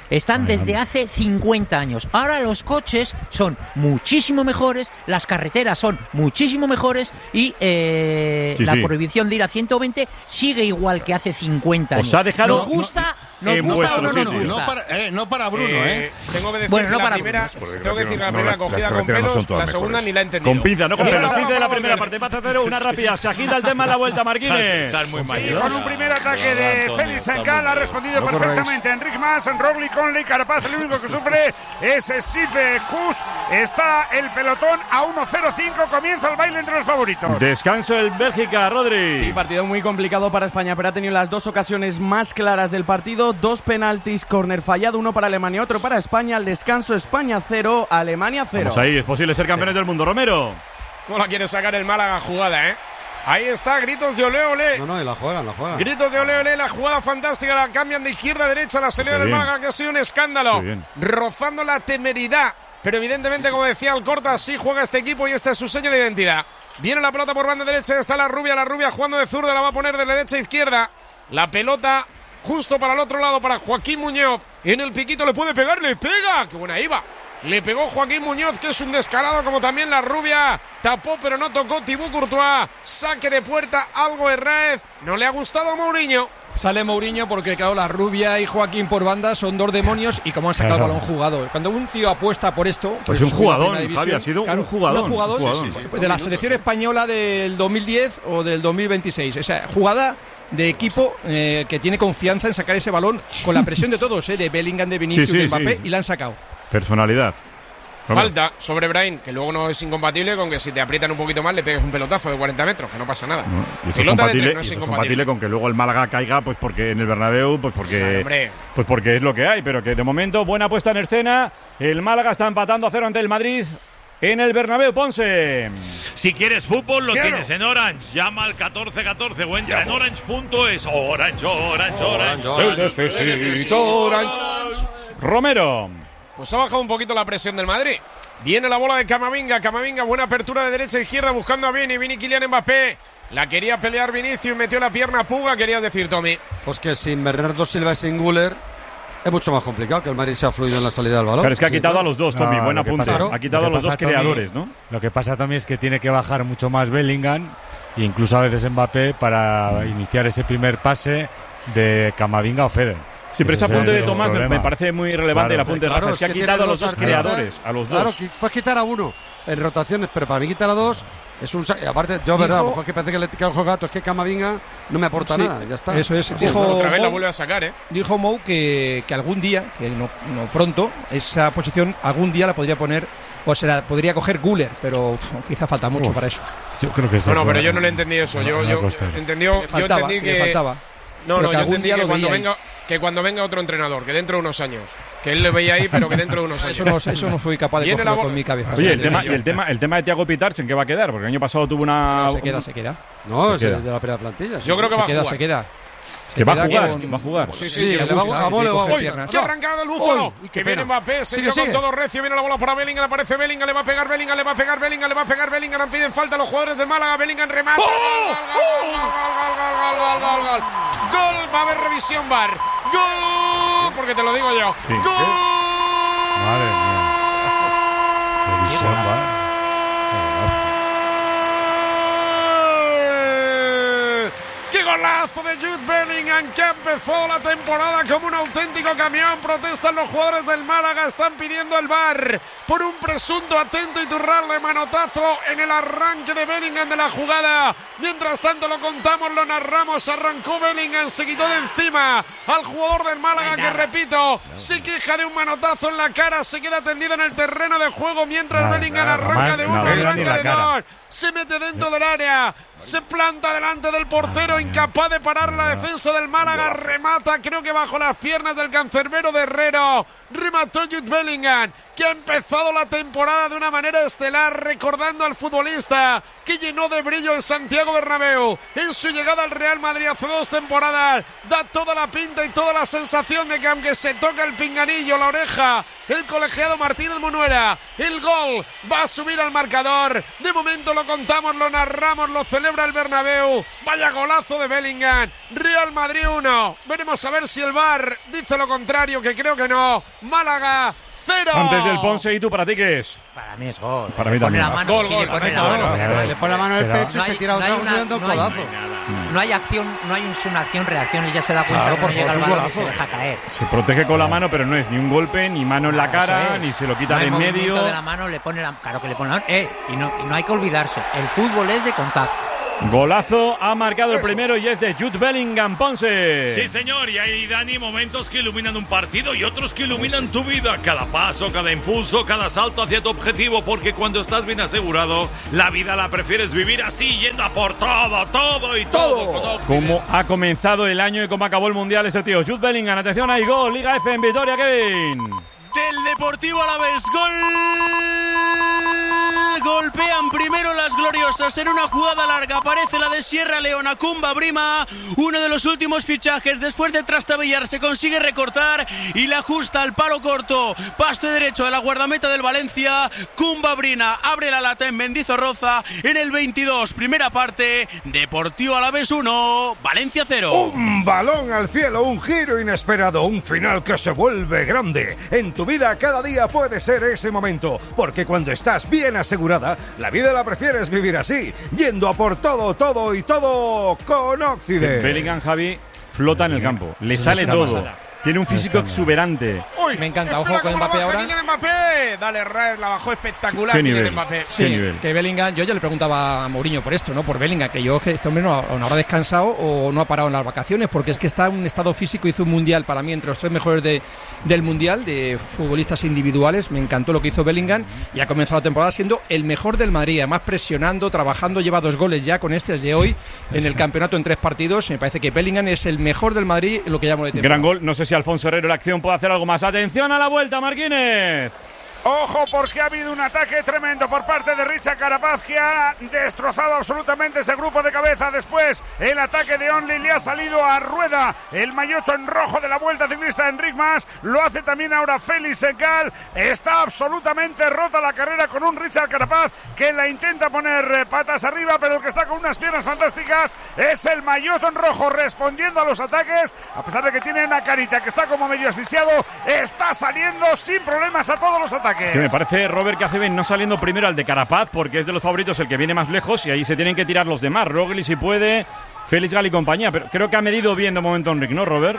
Speaker 13: están
Speaker 2: Ay,
Speaker 13: desde
Speaker 2: vamos.
Speaker 13: hace cincuenta años. Ahora los coches son muchísimo mejores, las carreteras son muchísimo mejores y eh,
Speaker 3: Sí,
Speaker 13: la
Speaker 3: sí.
Speaker 13: prohibición de ir a ciento veinte sigue igual que hace cincuenta años.
Speaker 3: Os ha dejado-
Speaker 13: ¿Nos gusta?
Speaker 3: No,
Speaker 13: ¿Nos
Speaker 3: no,
Speaker 13: gusta
Speaker 3: en
Speaker 13: o no
Speaker 3: vuestro
Speaker 13: nos
Speaker 3: sitio.
Speaker 13: gusta?
Speaker 15: No para, eh, no para Bruno, ¿eh?
Speaker 6: Eh, tengo que decir
Speaker 13: Bueno,
Speaker 6: que
Speaker 13: no
Speaker 6: la
Speaker 13: para
Speaker 6: primera,
Speaker 13: Bruno.
Speaker 7: Porque
Speaker 6: tengo que decir que la
Speaker 7: no,
Speaker 6: primera
Speaker 7: las-
Speaker 6: cogida
Speaker 7: las
Speaker 6: con
Speaker 7: carreteras no son
Speaker 6: pelos,
Speaker 7: todas
Speaker 6: la segunda
Speaker 7: mejores.
Speaker 6: ni la he entendido.
Speaker 3: Con pinza, no con
Speaker 6: Mira,
Speaker 3: pelos.
Speaker 6: vamos,
Speaker 3: Pinza de la
Speaker 6: vamos,
Speaker 3: primera
Speaker 6: vamos.
Speaker 3: parte. Pasa a cero, una rápida. Se agita el tema en la vuelta, Marquines.
Speaker 14: Estás muy
Speaker 10: Sí,
Speaker 14: mayor.
Speaker 10: con un primer ataque de Félix Encal ha respondido
Speaker 7: No corréis.
Speaker 10: perfectamente Enric Mas, Roglic, Conley, Carapaz. El único que sufre es Sipe Kus. Está el pelotón a uno cero cinco. Comienza el baile entre los favoritos.
Speaker 3: Descanso el Bélgica, Rodri.
Speaker 11: Sí, partido muy complicado para España, pero ha tenido las dos ocasiones más claras del partido. Dos penaltis, córner fallado, uno para Alemania, otro para España. Al descanso, España cero, Alemania cero.
Speaker 3: Vamos ahí, es posible ser campeones del mundo. Romero.
Speaker 6: ¿Cómo la quiere sacar el Málaga jugada, eh? Ahí está, gritos de ole, ole.
Speaker 5: No, no, y la juegan, la juegan.
Speaker 6: Gritos de ole, ole, la jugada fantástica, la cambian de izquierda a derecha, la salida
Speaker 3: Qué
Speaker 6: del
Speaker 3: bien.
Speaker 6: Málaga, que ha sido un escándalo,
Speaker 3: Qué bien.
Speaker 6: rozando la temeridad, pero evidentemente, como decía Alcorta, sí juega este equipo y este es su seña de identidad. Viene la pelota por banda derecha, está la rubia, la rubia jugando de zurda, la va a poner de derecha a izquierda, la pelota justo para el otro lado, para Joaquín Muñoz, en el piquito le puede pegar, le pega, qué buena iba. Le pegó Joaquín Muñoz, que es un descarado, como también la rubia. Tapó, pero no tocó Thibaut Courtois. Saque de puerta, algo Herrez. No le ha gustado a Mourinho.
Speaker 1: Sale Mourinho porque, claro, la rubia y Joaquín por banda son dos demonios y como han sacado
Speaker 2: Claro.
Speaker 1: el balón jugado. Cuando un tío apuesta por esto...
Speaker 3: Pues un
Speaker 1: sube a
Speaker 3: jugadón,
Speaker 1: primera división,
Speaker 3: Javi, ha sido un
Speaker 1: claro,
Speaker 3: jugadón,
Speaker 1: un jugador,
Speaker 3: un jugadón.
Speaker 1: sí, sí, sí. De la selección española del dos mil diez o del dos mil veintiséis. O sea, jugada de equipo eh, que tiene confianza en sacar ese balón con la presión de todos, eh, de Bellingham, de Vinicius,
Speaker 3: Sí, sí,
Speaker 1: de Mbappé,
Speaker 3: sí.
Speaker 1: y la han sacado.
Speaker 3: Personalidad. Romero.
Speaker 6: Falta sobre Brahim, que luego no es incompatible con que si te aprietan un poquito más le pegues un pelotazo de cuarenta metros, que no pasa nada.
Speaker 3: No, y esto es
Speaker 6: Pelota de
Speaker 3: compatible,
Speaker 6: tres, no
Speaker 3: y
Speaker 6: es
Speaker 3: esto es
Speaker 6: incompatible.
Speaker 3: compatible con que luego el Málaga caiga, pues porque en el Bernabéu, pues porque,
Speaker 6: Claro, hombre.
Speaker 3: pues porque es lo que hay, pero que de momento buena puesta en escena. El Málaga está empatando a cero ante el Madrid en el Bernabéu. Ponce.
Speaker 4: Si quieres fútbol, lo
Speaker 3: Quiero.
Speaker 4: tienes en Orange. Llama al catorce catorce o entra en orange punto es. Orange, Orange, Orange.
Speaker 3: Te necesito, Orange. Romero.
Speaker 6: Pues ha bajado un poquito la presión del Madrid. Viene la bola de Camavinga. Camavinga, buena apertura de derecha a izquierda buscando a Vini. Vini Kylian Mbappé. La quería pelear Vinicius, metió la pierna Puga. Querías decir, Tommy.
Speaker 5: Pues que sin Bernardo Silva y sin Güler es mucho más complicado que el Madrid sea fluido en la salida del balón.
Speaker 3: Claro, es que ha
Speaker 5: Sí,
Speaker 3: quitado
Speaker 5: claro.
Speaker 3: a los dos, Tommy.
Speaker 2: No,
Speaker 3: Buen
Speaker 2: lo que
Speaker 3: apunte.
Speaker 2: pasa-
Speaker 3: Ha quitado
Speaker 2: lo
Speaker 3: a
Speaker 2: que
Speaker 3: los dos
Speaker 2: pasa, Tommy,
Speaker 3: creadores, ¿no?
Speaker 2: Lo que pasa también es que tiene que bajar mucho más Bellingham, incluso a veces Mbappé, para iniciar ese primer pase de Camavinga o Fede.
Speaker 3: Sí, pero ese
Speaker 2: es
Speaker 3: apunte
Speaker 2: el
Speaker 3: de Tomás me,
Speaker 2: problema.
Speaker 3: me parece muy relevante.
Speaker 2: Claro.
Speaker 3: El apunte de
Speaker 5: Claro,
Speaker 3: Rafa es que ha
Speaker 5: tiene
Speaker 3: quitado a
Speaker 5: dos
Speaker 3: los dos
Speaker 5: artistas.
Speaker 3: creadores, a los
Speaker 5: Claro,
Speaker 3: dos.
Speaker 5: que puedes quitar a uno en rotaciones, pero para mí quitar a dos es un... sa- y aparte, yo,
Speaker 1: Dijo-
Speaker 5: verdad, a lo mejor que parece que le que el ojo gato, es que Camavinga no me aporta
Speaker 1: Sí,
Speaker 5: nada, ya está.
Speaker 1: eso es.
Speaker 5: Sí,
Speaker 1: Dijo-
Speaker 6: Otra vez la
Speaker 1: Mou-
Speaker 6: vuelve a sacar, ¿eh?
Speaker 1: Dijo Mou que, que algún día, que no, no pronto, esa posición algún día la podría poner, o se la podría coger Güler, pero uf, quizá falta mucho
Speaker 2: Uf.
Speaker 1: para eso.
Speaker 2: Sí, yo creo que sí.
Speaker 6: No, no, pero yo no le entendí eso. Yo,
Speaker 2: No, no
Speaker 6: yo
Speaker 2: costa.
Speaker 6: entendió,
Speaker 1: Le faltaba,
Speaker 6: yo entendí
Speaker 1: le
Speaker 6: que
Speaker 1: faltaba.
Speaker 6: No,
Speaker 1: Pero
Speaker 6: no,
Speaker 1: que
Speaker 6: yo
Speaker 1: algún
Speaker 6: entendí
Speaker 1: día
Speaker 6: que
Speaker 1: lo
Speaker 6: cuando
Speaker 1: veía
Speaker 6: venga que cuando venga otro entrenador, que dentro de unos años, que él le veía ahí, pero que dentro de unos años.
Speaker 1: Eso no, eso no fui capaz de
Speaker 6: Viene la
Speaker 1: cogerlo
Speaker 6: bola-
Speaker 1: con mi cabeza.
Speaker 3: Oye, el
Speaker 6: Sí,
Speaker 3: tema,
Speaker 6: sí,
Speaker 3: y el tema, el tema de Thiago Pitarch, ¿en qué va a quedar? Porque el año pasado tuvo una.
Speaker 1: No, se queda, se queda.
Speaker 5: No,
Speaker 3: Se
Speaker 5: es
Speaker 3: queda.
Speaker 5: de la primera plantilla. sí,
Speaker 6: Yo
Speaker 5: sí.
Speaker 6: creo que
Speaker 1: Se
Speaker 6: va a
Speaker 1: queda,
Speaker 6: jugar.
Speaker 1: se queda.
Speaker 3: Que va a
Speaker 1: queda
Speaker 3: jugar,
Speaker 1: con-
Speaker 3: va a jugar.
Speaker 6: Sí,
Speaker 5: Sí,
Speaker 6: sí,
Speaker 5: que
Speaker 6: que
Speaker 5: le va
Speaker 1: gusta,
Speaker 5: a Mole,
Speaker 1: que
Speaker 5: va a
Speaker 1: coge
Speaker 5: Boy.
Speaker 1: piernas.
Speaker 6: que ha arrancado el búfalo.
Speaker 5: Uy,
Speaker 6: que
Speaker 5: qué
Speaker 6: viene
Speaker 5: pena.
Speaker 6: Mbappé, se
Speaker 5: Sigue,
Speaker 6: dio con
Speaker 5: sigue.
Speaker 6: todo recio, viene la bola para Bellingham, aparece Bellingham, le va a pegar Bellingham, le va a pegar Bellingham, le va a pegar Bellingham, piden falta a los jugadores del Málaga, Bellingham remata. Gol, gol, gol, gol, gol, gol, gol, gol, gol. Gol, va a haber revisión V A R. Gol, porque te lo digo yo.
Speaker 3: Sí.
Speaker 6: Gol.
Speaker 2: Madre mía. Revisión, va.
Speaker 6: ¡Qué golazo de Jude Bellingham, que empezó la temporada como un auténtico camión! Protestan los jugadores del Málaga, están pidiendo el V A R por un presunto atento y turral de manotazo en el arranque de Bellingham de la jugada. Mientras tanto lo contamos, lo narramos, arrancó Bellingham, se quitó de encima al jugador del Málaga que, repito, se queja de un manotazo en la cara, se queda tendido en el terreno de juego mientras
Speaker 2: Nada,
Speaker 6: Bellingham
Speaker 2: nada,
Speaker 6: arranca
Speaker 2: más-
Speaker 6: de uno,
Speaker 2: nada, ni
Speaker 6: arranca
Speaker 2: la
Speaker 6: de
Speaker 2: cara.
Speaker 6: dos. Se mete dentro del área, se planta delante del portero, incapaz de parar la defensa del Málaga, remata, creo que bajo las piernas del cancerbero de Herrero, remató Jude Bellingham, que ha empezado la temporada de una manera estelar, recordando al futbolista que llenó de brillo el Santiago Bernabéu en su llegada al Real Madrid hace dos temporadas. Da toda la pinta y toda la sensación de que aunque se toca el pinganillo, la oreja, el colegiado Martínez Munuera, el gol va a subir al marcador. De momento lo contamos, lo narramos, lo celebramos. celebra el Bernabéu. Vaya golazo de Bellingham. Real Madrid uno. Veremos a ver si el V A R dice lo contrario, que creo que no. Málaga cero.
Speaker 3: Antes del Ponce, ¿y tú para ti qué es?
Speaker 13: Para mí es gol.
Speaker 3: Para mí también.
Speaker 13: Pone la mano,
Speaker 6: Gol,
Speaker 13: sí,
Speaker 6: gol,
Speaker 13: le pone
Speaker 6: gol,
Speaker 13: la
Speaker 6: gol,
Speaker 13: mano.
Speaker 6: gol.
Speaker 5: Le pone la mano en el
Speaker 3: Pero-
Speaker 5: pecho y
Speaker 13: No
Speaker 5: se
Speaker 13: hay-
Speaker 5: tira
Speaker 13: no
Speaker 5: otra
Speaker 13: hay
Speaker 5: vez
Speaker 13: una-
Speaker 5: y le da un
Speaker 13: no hay-
Speaker 5: codazo.
Speaker 13: No hay acción, no hay una acción reacción y ya se da cuenta
Speaker 5: Claro,
Speaker 13: que
Speaker 5: por
Speaker 13: no llega
Speaker 5: favor,
Speaker 13: el
Speaker 5: es un
Speaker 13: balón y se
Speaker 5: golazo.
Speaker 13: deja caer.
Speaker 3: Se protege con la mano, pero no es ni un golpe, ni mano en la
Speaker 13: Eso
Speaker 3: cara,
Speaker 13: es.
Speaker 3: ni se lo quita
Speaker 13: No
Speaker 3: de
Speaker 13: hay
Speaker 3: en
Speaker 13: movimiento
Speaker 3: medio.
Speaker 13: de la mano, le pone la, claro que le pone la, eh, y no, y no hay que olvidarse, el fútbol es de contacto.
Speaker 3: Golazo, ha marcado el primero y es de Jude Bellingham, Ponce.
Speaker 4: Sí, señor, y hay, Dani, momentos que iluminan un partido y otros que iluminan tu vida. Cada paso, cada impulso, cada salto hacia tu objetivo, porque cuando estás bien asegurado, la vida la prefieres vivir así, yendo a por todo, todo y todo. todo.
Speaker 3: Cómo ha comenzado el año y cómo acabó el mundial ese tío. Jude Bellingham, atención, hay gol, Liga F en Vitoria, Kevin.
Speaker 9: Del Deportivo Alavés, gol. Golpean primero las gloriosas en una jugada larga. Aparece la de Sierra Leona, Kumba Brima, uno de los últimos fichajes. Después de trastabillar se consigue recortar y la ajusta al palo corto. Pasto derecho de la guardameta del Valencia. Kumba Brina abre la lata en Mendizorroza en el veintidós. Primera parte, Deportivo Alavés uno, Valencia cero.
Speaker 7: Un balón al cielo, un giro inesperado, un final que se vuelve grande. En tu vida cada día puede ser ese momento, porque cuando estás bien asegurada, la vida la prefieres vivir así, yendo a por todo, todo y todo con Occident.
Speaker 3: Bellingham, Javi, flota en el campo, le
Speaker 11: Eso
Speaker 3: sale
Speaker 11: es una
Speaker 3: todo.
Speaker 11: pasada.
Speaker 3: Tiene un físico exuberante.
Speaker 6: Uy,
Speaker 11: Me encanta, ojo
Speaker 6: espera
Speaker 11: con
Speaker 6: cómo la
Speaker 11: Mbappé
Speaker 6: baja
Speaker 11: ahora.
Speaker 6: Kylian Mbappé. Dale, Raes, la bajó espectacular.
Speaker 3: Qué
Speaker 6: Kylian
Speaker 3: nivel.
Speaker 6: Mbappé.
Speaker 11: Sí,
Speaker 3: nivel.
Speaker 11: que Bellingham, yo ya le preguntaba a Mourinho por esto, ¿no? Por Bellingham, que yo, que este hombre no, ha- no habrá descansado o no ha parado en las vacaciones, porque es que está en un estado físico, hizo un mundial para mí entre los tres mejores de, del mundial, de futbolistas individuales. Me encantó lo que hizo Bellingham y ha comenzado la temporada siendo el mejor del Madrid, además presionando, trabajando, lleva dos goles ya con este, el de hoy, en el campeonato en tres partidos. Me parece que Bellingham es el mejor del Madrid en lo que llamo de temporada.
Speaker 3: Gran gol, no sé si Alfonso Herrero la acción puede hacer algo más. Atención a la vuelta, Marquínez.
Speaker 10: Ojo, porque ha habido un ataque tremendo por parte de Richard Carapaz, que ha destrozado absolutamente ese grupo de cabeza. Después el ataque de Only le ha salido a rueda el maillot en rojo de la Vuelta Ciclista de Enric Mas. Lo hace también ahora Félix Segal. Está absolutamente rota la carrera con un Richard Carapaz que la intenta poner patas arriba, pero el que está con unas piernas fantásticas es el maillot en rojo, respondiendo a los ataques. A pesar de que tiene una carita que está como medio asfixiado, está saliendo sin problemas a todos los ataques.
Speaker 3: Que me parece, Robert, que hace bien no saliendo primero al de Carapaz, porque es de los favoritos el que viene más lejos y ahí se tienen que tirar los demás. Roglic si puede, Félix Gal y compañía. Pero creo que ha medido bien de momento Enric, ¿no, Robert?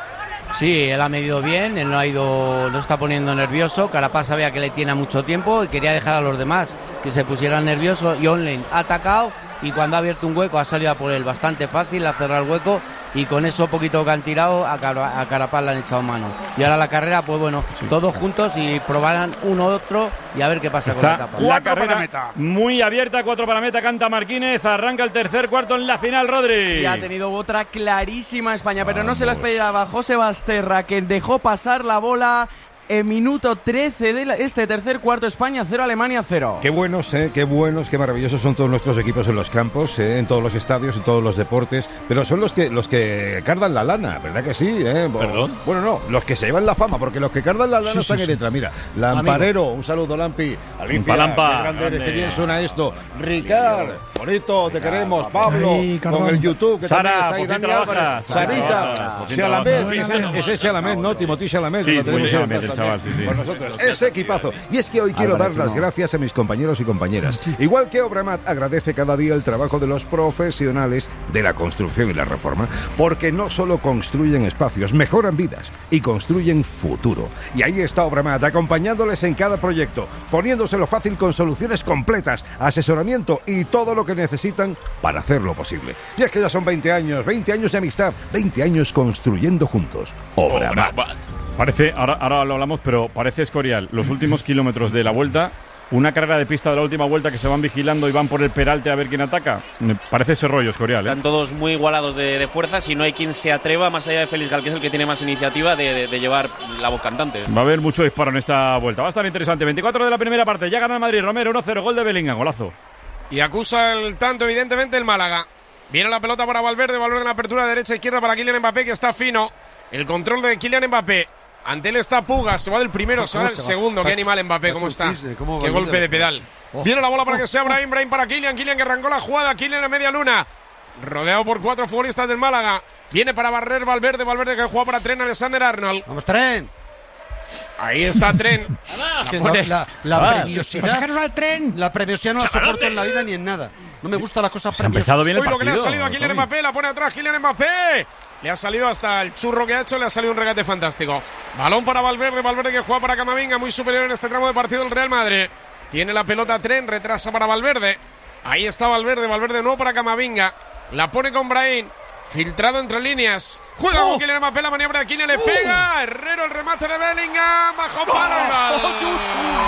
Speaker 15: Sí, él ha medido bien, él no ha ido, no está poniendo nervioso. Carapaz sabía que le tiene mucho tiempo y quería dejar a los demás que se pusieran nerviosos. Y Online ha atacado y cuando ha abierto un hueco ha salido a por él bastante fácil, a cerrar el hueco. Y con eso poquito que han tirado, a, Car a Carapaz le han echado mano. Y ahora la carrera, pues bueno, sí, todos juntos y probarán uno otro y a ver qué pasa
Speaker 3: Está
Speaker 15: con la etapa.
Speaker 3: La carrera muy abierta, cuatro para meta, canta Marquínez, arranca el tercer cuarto en la final, Rodri.
Speaker 11: Y ha tenido otra clarísima España, pero no se la esperaba José Basterra, que dejó pasar la bola en minuto trece de este tercer cuarto. España cero, Alemania cero.
Speaker 7: Qué buenos, eh, qué buenos, qué maravillosos son todos nuestros equipos en los campos, eh, en todos los estadios, en todos los deportes, pero son los que los que cardan la lana, ¿verdad que sí? Eh?
Speaker 4: ¿Perdón?
Speaker 7: Bueno, no, los que se llevan la fama, porque los que cardan la lana
Speaker 4: Sí,
Speaker 7: están
Speaker 4: sí,
Speaker 7: ahí
Speaker 4: sí.
Speaker 7: detrás. Mira, Lamparero, un saludo, Lampi. Alicia,
Speaker 3: Lampa,
Speaker 7: qué grande eres,
Speaker 3: grande.
Speaker 7: qué bien suena esto. Ricard, bonito, te queremos. Pablo,
Speaker 16: Ay,
Speaker 7: con
Speaker 16: Cardón.
Speaker 7: el YouTube, que
Speaker 3: Sara,
Speaker 7: también está ahí.
Speaker 3: por fin
Speaker 7: Dani
Speaker 3: trabajas.
Speaker 7: Álvarez,
Speaker 3: Sara,
Speaker 7: Sarita,
Speaker 3: por fin
Speaker 7: Chalamet,
Speaker 3: trabajas.
Speaker 7: ese es Chalamet, ¿no? Timothy Chalamet.
Speaker 3: Sí,
Speaker 7: lo tenemos
Speaker 3: muy
Speaker 7: ahí
Speaker 3: Chalamet,
Speaker 7: atrás
Speaker 3: el chaval,
Speaker 7: también.
Speaker 3: sí, sí.
Speaker 7: Por nosotros, ese equipazo. Y es que hoy quiero
Speaker 16: Álvarez,
Speaker 7: dar las
Speaker 16: no.
Speaker 7: gracias a mis compañeros y compañeras. Igual que Obramat agradece cada día el trabajo de los profesionales de la construcción y la reforma, porque no solo construyen espacios, mejoran vidas y construyen futuro. Y ahí está Obramat, acompañándoles en cada proyecto, poniéndoselo fácil con soluciones completas, asesoramiento y todo lo que necesitan para hacerlo posible. Y es que ya son veinte años, veinte años de amistad, veinte años construyendo juntos. Obramat.
Speaker 3: Parece, ahora, ahora lo hablamos, pero parece Escorial. Los últimos kilómetros de la vuelta, una carrera de pista de la última vuelta que se van vigilando y van por el peralte a ver quién ataca. Me parece ese rollo, Escorial. ¿eh?
Speaker 17: Están todos muy igualados de, de fuerzas y no hay quien se atreva, más allá de Félix Gal, que es el que tiene más iniciativa, de, de, de llevar la voz cantante.
Speaker 3: Va a haber mucho disparo en esta vuelta. Va a estar interesante. veinticuatro de la primera parte. Ya gana el Madrid. Romero uno cero. Gol de Bellingham. Golazo.
Speaker 6: Y acusa el tanto, evidentemente, el Málaga. Viene la pelota para Valverde. Valverde en la apertura derecha-izquierda para Kylian Mbappé, que está fino. El control de Kylian Mbappé. Ante él está Puga, se va del primero, se va del
Speaker 5: se va?
Speaker 6: segundo. Qué
Speaker 5: Parece-
Speaker 6: animal Mbappé, cómo
Speaker 5: parece un
Speaker 6: está.
Speaker 5: cisne, cómo va
Speaker 6: Qué
Speaker 5: el
Speaker 6: golpe
Speaker 5: líder.
Speaker 6: de pedal.
Speaker 5: Oh.
Speaker 6: Viene la bola para que
Speaker 5: Oh.
Speaker 6: sea Brahim, Brahim para Kylian, Kylian que arrancó la jugada, Kylian a media luna. Rodeado por cuatro futbolistas del Málaga. Viene para barrer Valverde, Valverde que juega para Trent Alexander-Arnold.
Speaker 5: Vamos, Trent.
Speaker 6: Ahí está Trent.
Speaker 5: Que
Speaker 6: La pone-
Speaker 5: la, la,
Speaker 6: Ah,
Speaker 5: premiosidad.
Speaker 6: sacaros al tren.
Speaker 5: La premiosidad no la soporto en la vida ni en nada. No me gustan las cosas
Speaker 3: Se ha empezado bien el
Speaker 6: Uy, lo que le ha
Speaker 3: partido,
Speaker 6: salido a Kylian
Speaker 3: Tommy.
Speaker 6: Mbappé, la pone atrás Kylian Mbappé. Le ha salido hasta el churro que ha hecho, le ha salido un regate fantástico. Balón para Valverde, Valverde que juega para Camavinga, muy superior en este tramo de partido el Real Madrid. Tiene la pelota Trent, retrasa para Valverde. Ahí está Valverde, Valverde nuevo para Camavinga. La pone con Brahim. Filtrado entre líneas. Juega con Kylian Mbappé, la maniobra de Kylian le pega. Herrero, el remate de Bellingham. Bajo palo y gol.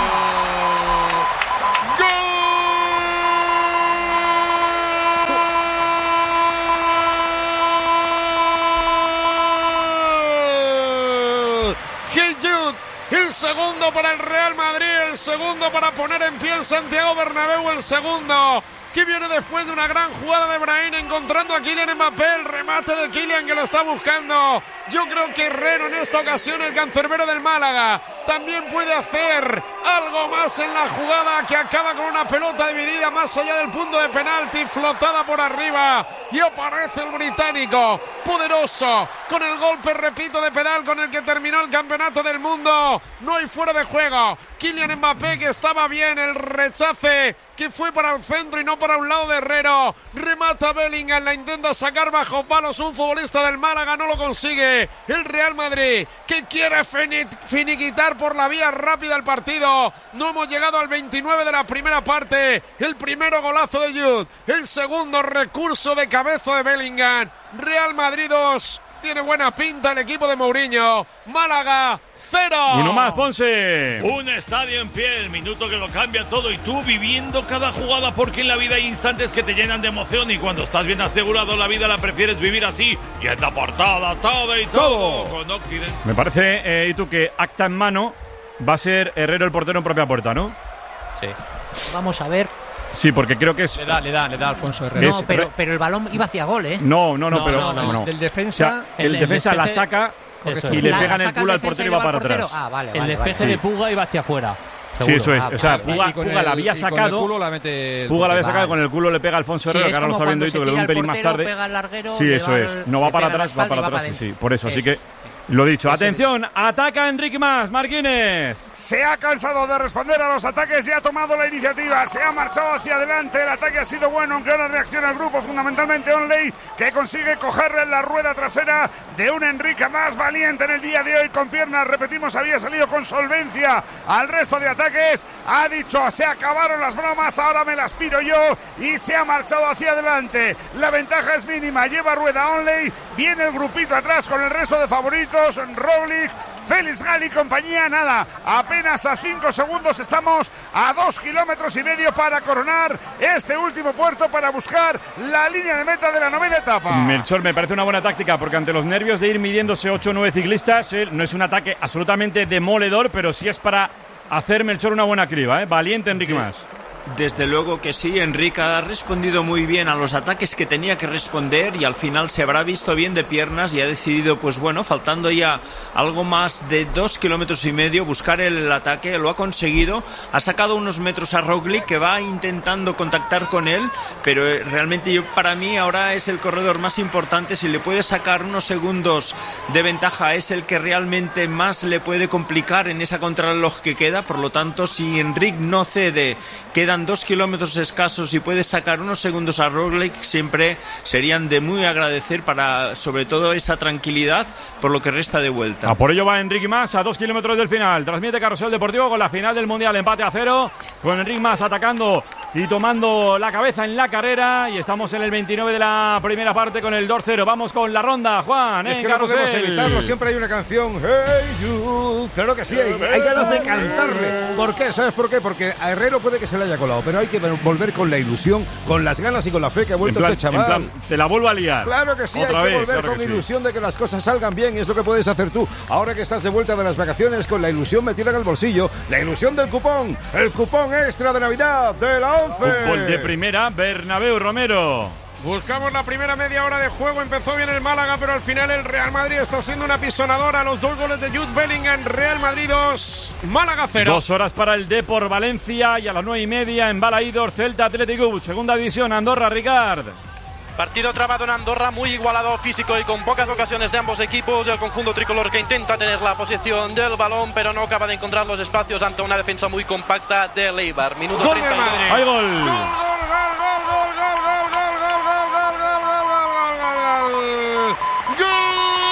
Speaker 6: Gil Jude, el segundo para el Real Madrid, el segundo para poner en pie el Santiago Bernabéu, el segundo que viene después de una gran jugada de Brahim encontrando a Kylian Mbappé, el remate de Kylian que lo está buscando. Yo creo que Herrero en esta ocasión, el cancerbero del Málaga, también puede hacer algo más en la jugada que acaba con una pelota dividida más allá del punto de penalti, flotada por arriba y aparece el británico, poderoso, con el golpe, repito, de pedal con el que terminó el campeonato del mundo. No hay fuera de juego. Kylian Mbappé que estaba bien, el rechace que fue para el centro y no para un lado de Herrero. Remata Bellingham, la intenta sacar bajo palos un futbolista del Málaga, no lo consigue. El Real Madrid que quiere finiquitar por la vía rápida el partido. No hemos llegado al veintinueve de la primera parte. El primero golazo de Jude, el segundo recurso de cabeza de Bellingham. Real Madrid dos. Tiene buena pinta el equipo de Mourinho. Málaga cero.
Speaker 3: Uno más, Ponce.
Speaker 4: Un estadio en pie, el minuto que lo cambia todo y tú viviendo cada jugada, porque en la vida hay instantes que te llenan de emoción y cuando estás bien asegurado la vida la prefieres vivir así. Y en la portada, todo y todo.
Speaker 3: Todo.
Speaker 4: Con Occident.
Speaker 3: Me parece, eh, y tú, que acta en mano va a ser Herrero el portero en propia puerta, ¿no?
Speaker 13: Sí. Vamos a ver.
Speaker 3: Sí, porque creo que es...
Speaker 11: Le da, le da, le da Alfonso Herrero.
Speaker 13: No, pero, pero el balón iba hacia gol, ¿eh?
Speaker 3: No, no, no,
Speaker 11: No,
Speaker 3: pero...
Speaker 11: no, no.
Speaker 3: no.
Speaker 11: Del defensa-
Speaker 3: O sea, el,
Speaker 11: el
Speaker 3: defensa la
Speaker 11: despeje-
Speaker 3: saca
Speaker 11: Eso
Speaker 3: y
Speaker 11: es.
Speaker 3: le
Speaker 11: La-
Speaker 3: pega en
Speaker 13: la
Speaker 3: el
Speaker 13: saca
Speaker 3: culo
Speaker 13: el
Speaker 3: al portero y
Speaker 13: defensa
Speaker 3: va para
Speaker 13: y le va al
Speaker 3: atrás.
Speaker 13: portero. Ah, vale,
Speaker 16: El
Speaker 13: vale,
Speaker 16: despeje
Speaker 13: vale.
Speaker 16: de Puga iba hacia afuera.
Speaker 3: Sí, eso es.
Speaker 13: Ah,
Speaker 3: O sea,
Speaker 13: vale,
Speaker 3: Puga,
Speaker 11: Y con
Speaker 3: Puga
Speaker 11: el-
Speaker 3: la había
Speaker 11: y con el
Speaker 3: sacado.
Speaker 11: culo la mete el
Speaker 3: Puga la había
Speaker 11: portero.
Speaker 3: sacado con el culo, le pega a Alfonso Herrero,
Speaker 13: Sí,
Speaker 3: que ahora
Speaker 13: es
Speaker 3: lo está
Speaker 13: como
Speaker 3: viendo y
Speaker 13: cuando
Speaker 3: que le da
Speaker 13: se
Speaker 3: un
Speaker 13: tira
Speaker 3: pelín
Speaker 13: el
Speaker 3: más
Speaker 13: portero,
Speaker 3: tarde.
Speaker 13: pega al larguero,
Speaker 3: Sí,
Speaker 13: le
Speaker 3: eso
Speaker 13: va
Speaker 3: es.
Speaker 13: al-
Speaker 3: No va
Speaker 13: le
Speaker 3: para
Speaker 13: pega en la
Speaker 3: atrás, va
Speaker 13: espalda y
Speaker 3: para
Speaker 13: va
Speaker 3: atrás,
Speaker 13: para
Speaker 3: sí, sí.
Speaker 13: adentro.
Speaker 3: Por eso, así
Speaker 13: Eso.
Speaker 3: que lo dicho. Atención, ataca Enrique Mas, Marquínez.
Speaker 10: Se ha cansado de responder a los ataques y ha tomado la iniciativa. Se ha marchado hacia adelante. El ataque ha sido bueno, aunque ahora reacciona el grupo, fundamentalmente Onley, que consigue cogerle en la rueda trasera de un Enrique más valiente en el día de hoy con piernas. Repetimos, había salido con solvencia al resto de ataques. Ha dicho, se acabaron las bromas, ahora me las piro yo, y se ha marchado hacia adelante. La ventaja es mínima. Lleva rueda Onley. Viene el grupito atrás con el resto de favoritos. Roglic, Félix Gal y compañía, nada, apenas a cinco segundos, estamos a dos kilómetros y medio para coronar este último puerto para buscar la línea de meta de la novena etapa.
Speaker 3: Melchor, me parece una buena táctica porque ante los nervios de ir midiéndose ocho o nueve ciclistas, eh, no es un ataque absolutamente demoledor, pero sí es para hacer, Melchor, una buena criba, ¿eh? Valiente Enrique Mas.
Speaker 18: Desde luego que sí, Enrique ha respondido muy bien a los ataques que tenía que responder y al final se habrá visto bien de piernas y ha decidido, pues bueno, faltando ya algo más de dos kilómetros y medio, buscar el ataque. Lo ha conseguido, ha sacado unos metros a Roglic, que va intentando contactar con él, pero realmente yo, para mí ahora es el corredor más importante. Si le puede sacar unos segundos de ventaja, es el que realmente más le puede complicar en esa contrarreloj que queda. Por lo tanto, si Enrique no cede, quedan dos kilómetros escasos y puede sacar unos segundos a Roglic, siempre serían de muy agradecer para, sobre todo, esa tranquilidad por lo que resta de vuelta.
Speaker 3: A por ello va Enrique Mas a dos kilómetros del final. Transmite Carrusel Deportivo con la final del Mundial, empate a cero, con Enrique Mas atacando y tomando la cabeza en la carrera, y estamos en el veintinueve de la primera parte con el dos cero. Vamos con la ronda, Juan,
Speaker 7: Es
Speaker 3: en
Speaker 7: que no podemos
Speaker 3: Carrusel.
Speaker 7: evitarlo, siempre hay una canción. Hey you. Claro que sí, hay, hay ganas de cantarle. ¿Por qué? ¿Sabes por qué? Porque a Herrero puede que se le haya colado, pero hay que volver con la ilusión, con las ganas y con la fe que ha vuelto
Speaker 3: En plan-
Speaker 7: este chaval.
Speaker 3: en plan, te la vuelvo a liar.
Speaker 7: Claro que sí,
Speaker 3: Otra
Speaker 7: hay que
Speaker 3: vez,
Speaker 7: volver
Speaker 3: claro
Speaker 7: con
Speaker 3: que sí.
Speaker 7: ilusión de que las cosas salgan bien, y es lo que puedes hacer tú. Ahora que estás de vuelta de las vacaciones, con la ilusión metida en el bolsillo, la ilusión del cupón, el cupón extra de Navidad de la once.
Speaker 3: Fútbol de primera, Bernabéu, Romero.
Speaker 6: Buscamos la primera media hora de juego. Empezó bien el Málaga, pero al final el Real Madrid está siendo una pisonadora. Los dos goles de Jude Bellingham. Real Madrid dos, Málaga cero.
Speaker 3: Dos horas para el Depor Valencia y a las nueve y media en Balaídos, Celta Atlético, segunda división, Andorra, Ricard.
Speaker 8: Partido trabado en Andorra, muy igualado físico y con pocas ocasiones de ambos equipos. El conjunto tricolor que intenta tener la posición del balón, pero no acaba de encontrar los espacios ante una defensa muy compacta de Eibar. Minuto
Speaker 6: gol
Speaker 8: treinta y dos.
Speaker 6: de Madrid.
Speaker 3: ¡Hay gol!
Speaker 6: ¡Gol, gol, gol, gol, gol, gol, gol, gol, gol, gol, gol, gol, gol, gol, gol, gol!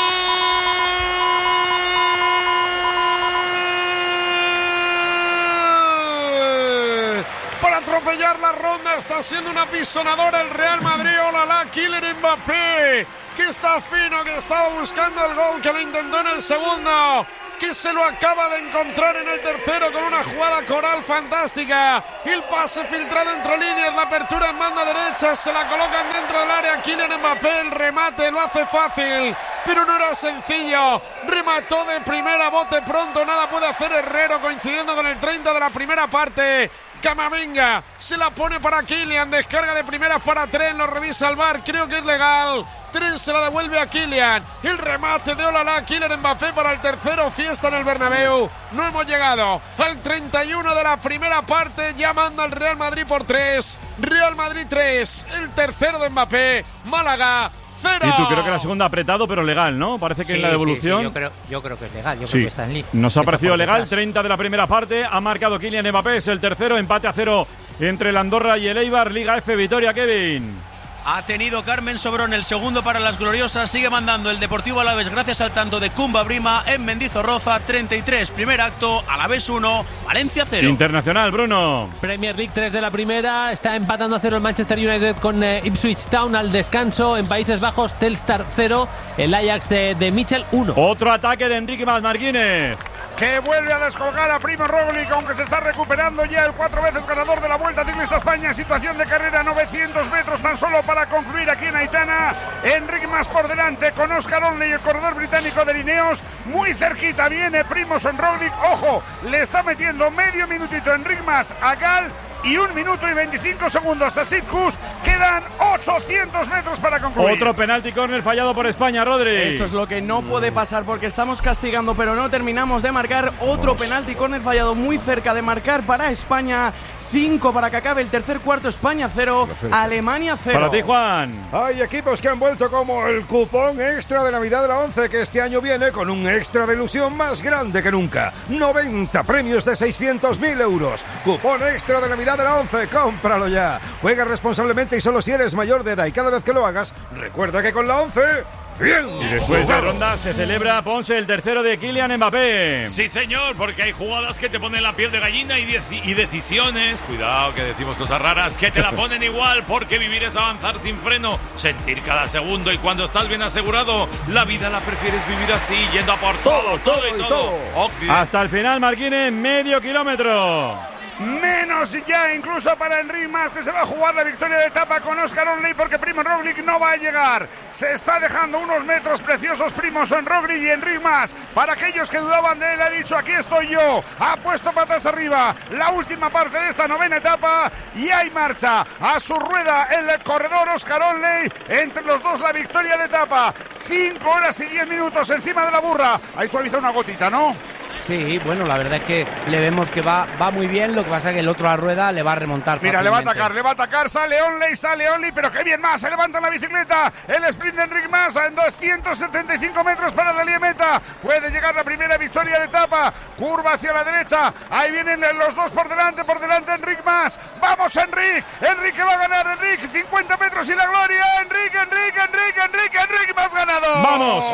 Speaker 6: Para atropellar la ronda, está siendo una pisonadora el Real Madrid. Olala, Kylian Mbappé, que está fino, que estaba buscando el gol, que lo intentó en el segundo, que se lo acaba de encontrar en el tercero con una jugada coral fantástica. El pase filtrado entre líneas, la apertura en banda derecha, se la colocan dentro del área. Kylian Mbappé, el remate lo hace fácil, pero no era sencillo. Remató de primera, bote pronto, nada puede hacer Herrero, coincidiendo con el treinta de la primera parte. Camavinga se la pone para Kylian, descarga de primeras para Tren, lo revisa el V A R, creo que es legal. Tren se la devuelve a Kylian, el remate de Olala, Kylian Mbappé para el tercero, fiesta en el Bernabéu. No hemos llegado al treinta y uno de la primera parte, ya manda el Real Madrid por tres, Real Madrid tres, el tercero de Mbappé, Málaga cero.
Speaker 3: Y tú creo que la segunda apretado, pero legal, ¿no? Parece que
Speaker 13: sí,
Speaker 3: en la devolución.
Speaker 13: Sí, sí, yo, creo, yo creo que es legal. Yo
Speaker 3: sí.
Speaker 13: creo que está en línea.
Speaker 3: Nos ha
Speaker 13: Está
Speaker 3: parecido legal.
Speaker 13: detrás.
Speaker 3: treinta de la primera parte. Ha marcado Kylian Mbappé. Es el tercero. Empate a cero entre el Andorra y el Eibar. Liga F. Vitoria, Kevin.
Speaker 9: Ha tenido Carmen Sobrón el segundo para las gloriosas. Sigue mandando el Deportivo Alavés gracias al tanto de Kumba Brima en Mendizorroza. treinta y tres, primer acto. Alavés uno, Valencia cero.
Speaker 3: Internacional, Bruno.
Speaker 16: Premier League tres de la primera. Está empatando a cero el Manchester United con eh, Ipswich Town al descanso. En Países Bajos, Telstar cero. El Ajax de, de Michel uno.
Speaker 3: Otro ataque de Enrique Marquínez,
Speaker 10: que vuelve a descolgar a Primo Roglic, aunque se está recuperando ya el cuatro veces ganador de la Vuelta Ciclista España. Situación de carrera, novecientos metros tan solo para concluir aquí en Aitana. Enric Mas por delante con Oscar Onley, el corredor británico de Lineos. Muy cerquita viene Primož Roglic. Ojo, le está metiendo medio minutito Enric Mas a Gal y un minuto y veinticinco segundos a Sid Kuss. Quedan ochocientos metros para concluir.
Speaker 3: Otro penalti córner fallado por España, Rodri.
Speaker 19: Esto es lo que no puede pasar porque estamos castigando, pero no terminamos de marcar. Otro penalti córner fallado muy cerca de marcar para España. cinco para que acabe el tercer cuarto. España cero, Alemania cero.
Speaker 3: Para ti, Juan.
Speaker 7: Hay equipos que han vuelto como el cupón extra de Navidad de la once, que este año viene con un extra de ilusión más grande que nunca. noventa premios de seiscientos mil euros. Cupón extra de Navidad de la once, cómpralo ya. Juega responsablemente y solo si eres mayor de edad. Y cada vez que lo hagas, recuerda que con la once... ¡bien!
Speaker 3: Y después de ronda se celebra, Ponce, el tercero de Kylian Mbappé.
Speaker 4: Sí, señor, porque hay jugadas que te ponen la piel de gallina y, deci- y decisiones, cuidado que decimos cosas raras, que te la ponen igual, porque vivir es avanzar sin freno, sentir cada segundo, y cuando estás bien asegurado, la vida la prefieres vivir así, yendo a por todo, todo, todo y todo. todo. Okay.
Speaker 3: Hasta el final, Marquínez, medio kilómetro.
Speaker 10: Menos ya incluso para Enric Mas, que se va a jugar la victoria de etapa con Oscar Onley, porque Primo Roglic no va a llegar. Se está dejando unos metros preciosos Primož Roglic, y Enric Mas, para aquellos que dudaban de él, ha dicho: aquí estoy yo. Ha puesto patas arriba la última parte de esta novena etapa y hay marcha a su rueda el corredor Oscar Onley. Entre los dos la victoria de etapa. cinco horas y diez minutos encima de la burra. Ahí suaviza una gotita, ¿no?
Speaker 15: Sí, bueno, la verdad es que le vemos que va, va muy bien, lo que pasa es que el otro a la rueda le va a remontar.
Speaker 10: Mira,
Speaker 15: fácilmente.
Speaker 10: le va a atacar, le va a atacar, sale Onley, sale Onley, pero qué bien Mas, se levanta la bicicleta, el sprint de Enric Mas en doscientos setenta y cinco metros para la línea meta, puede llegar la primera victoria de etapa, curva hacia la derecha, ahí vienen los dos por delante, por delante Enric Mas, vamos Enric, Enric que va a ganar, Enric, cincuenta metros y la gloria, Enric, Enric, Enric, Enric, Enric Mas ganador.
Speaker 3: ¡Vamos!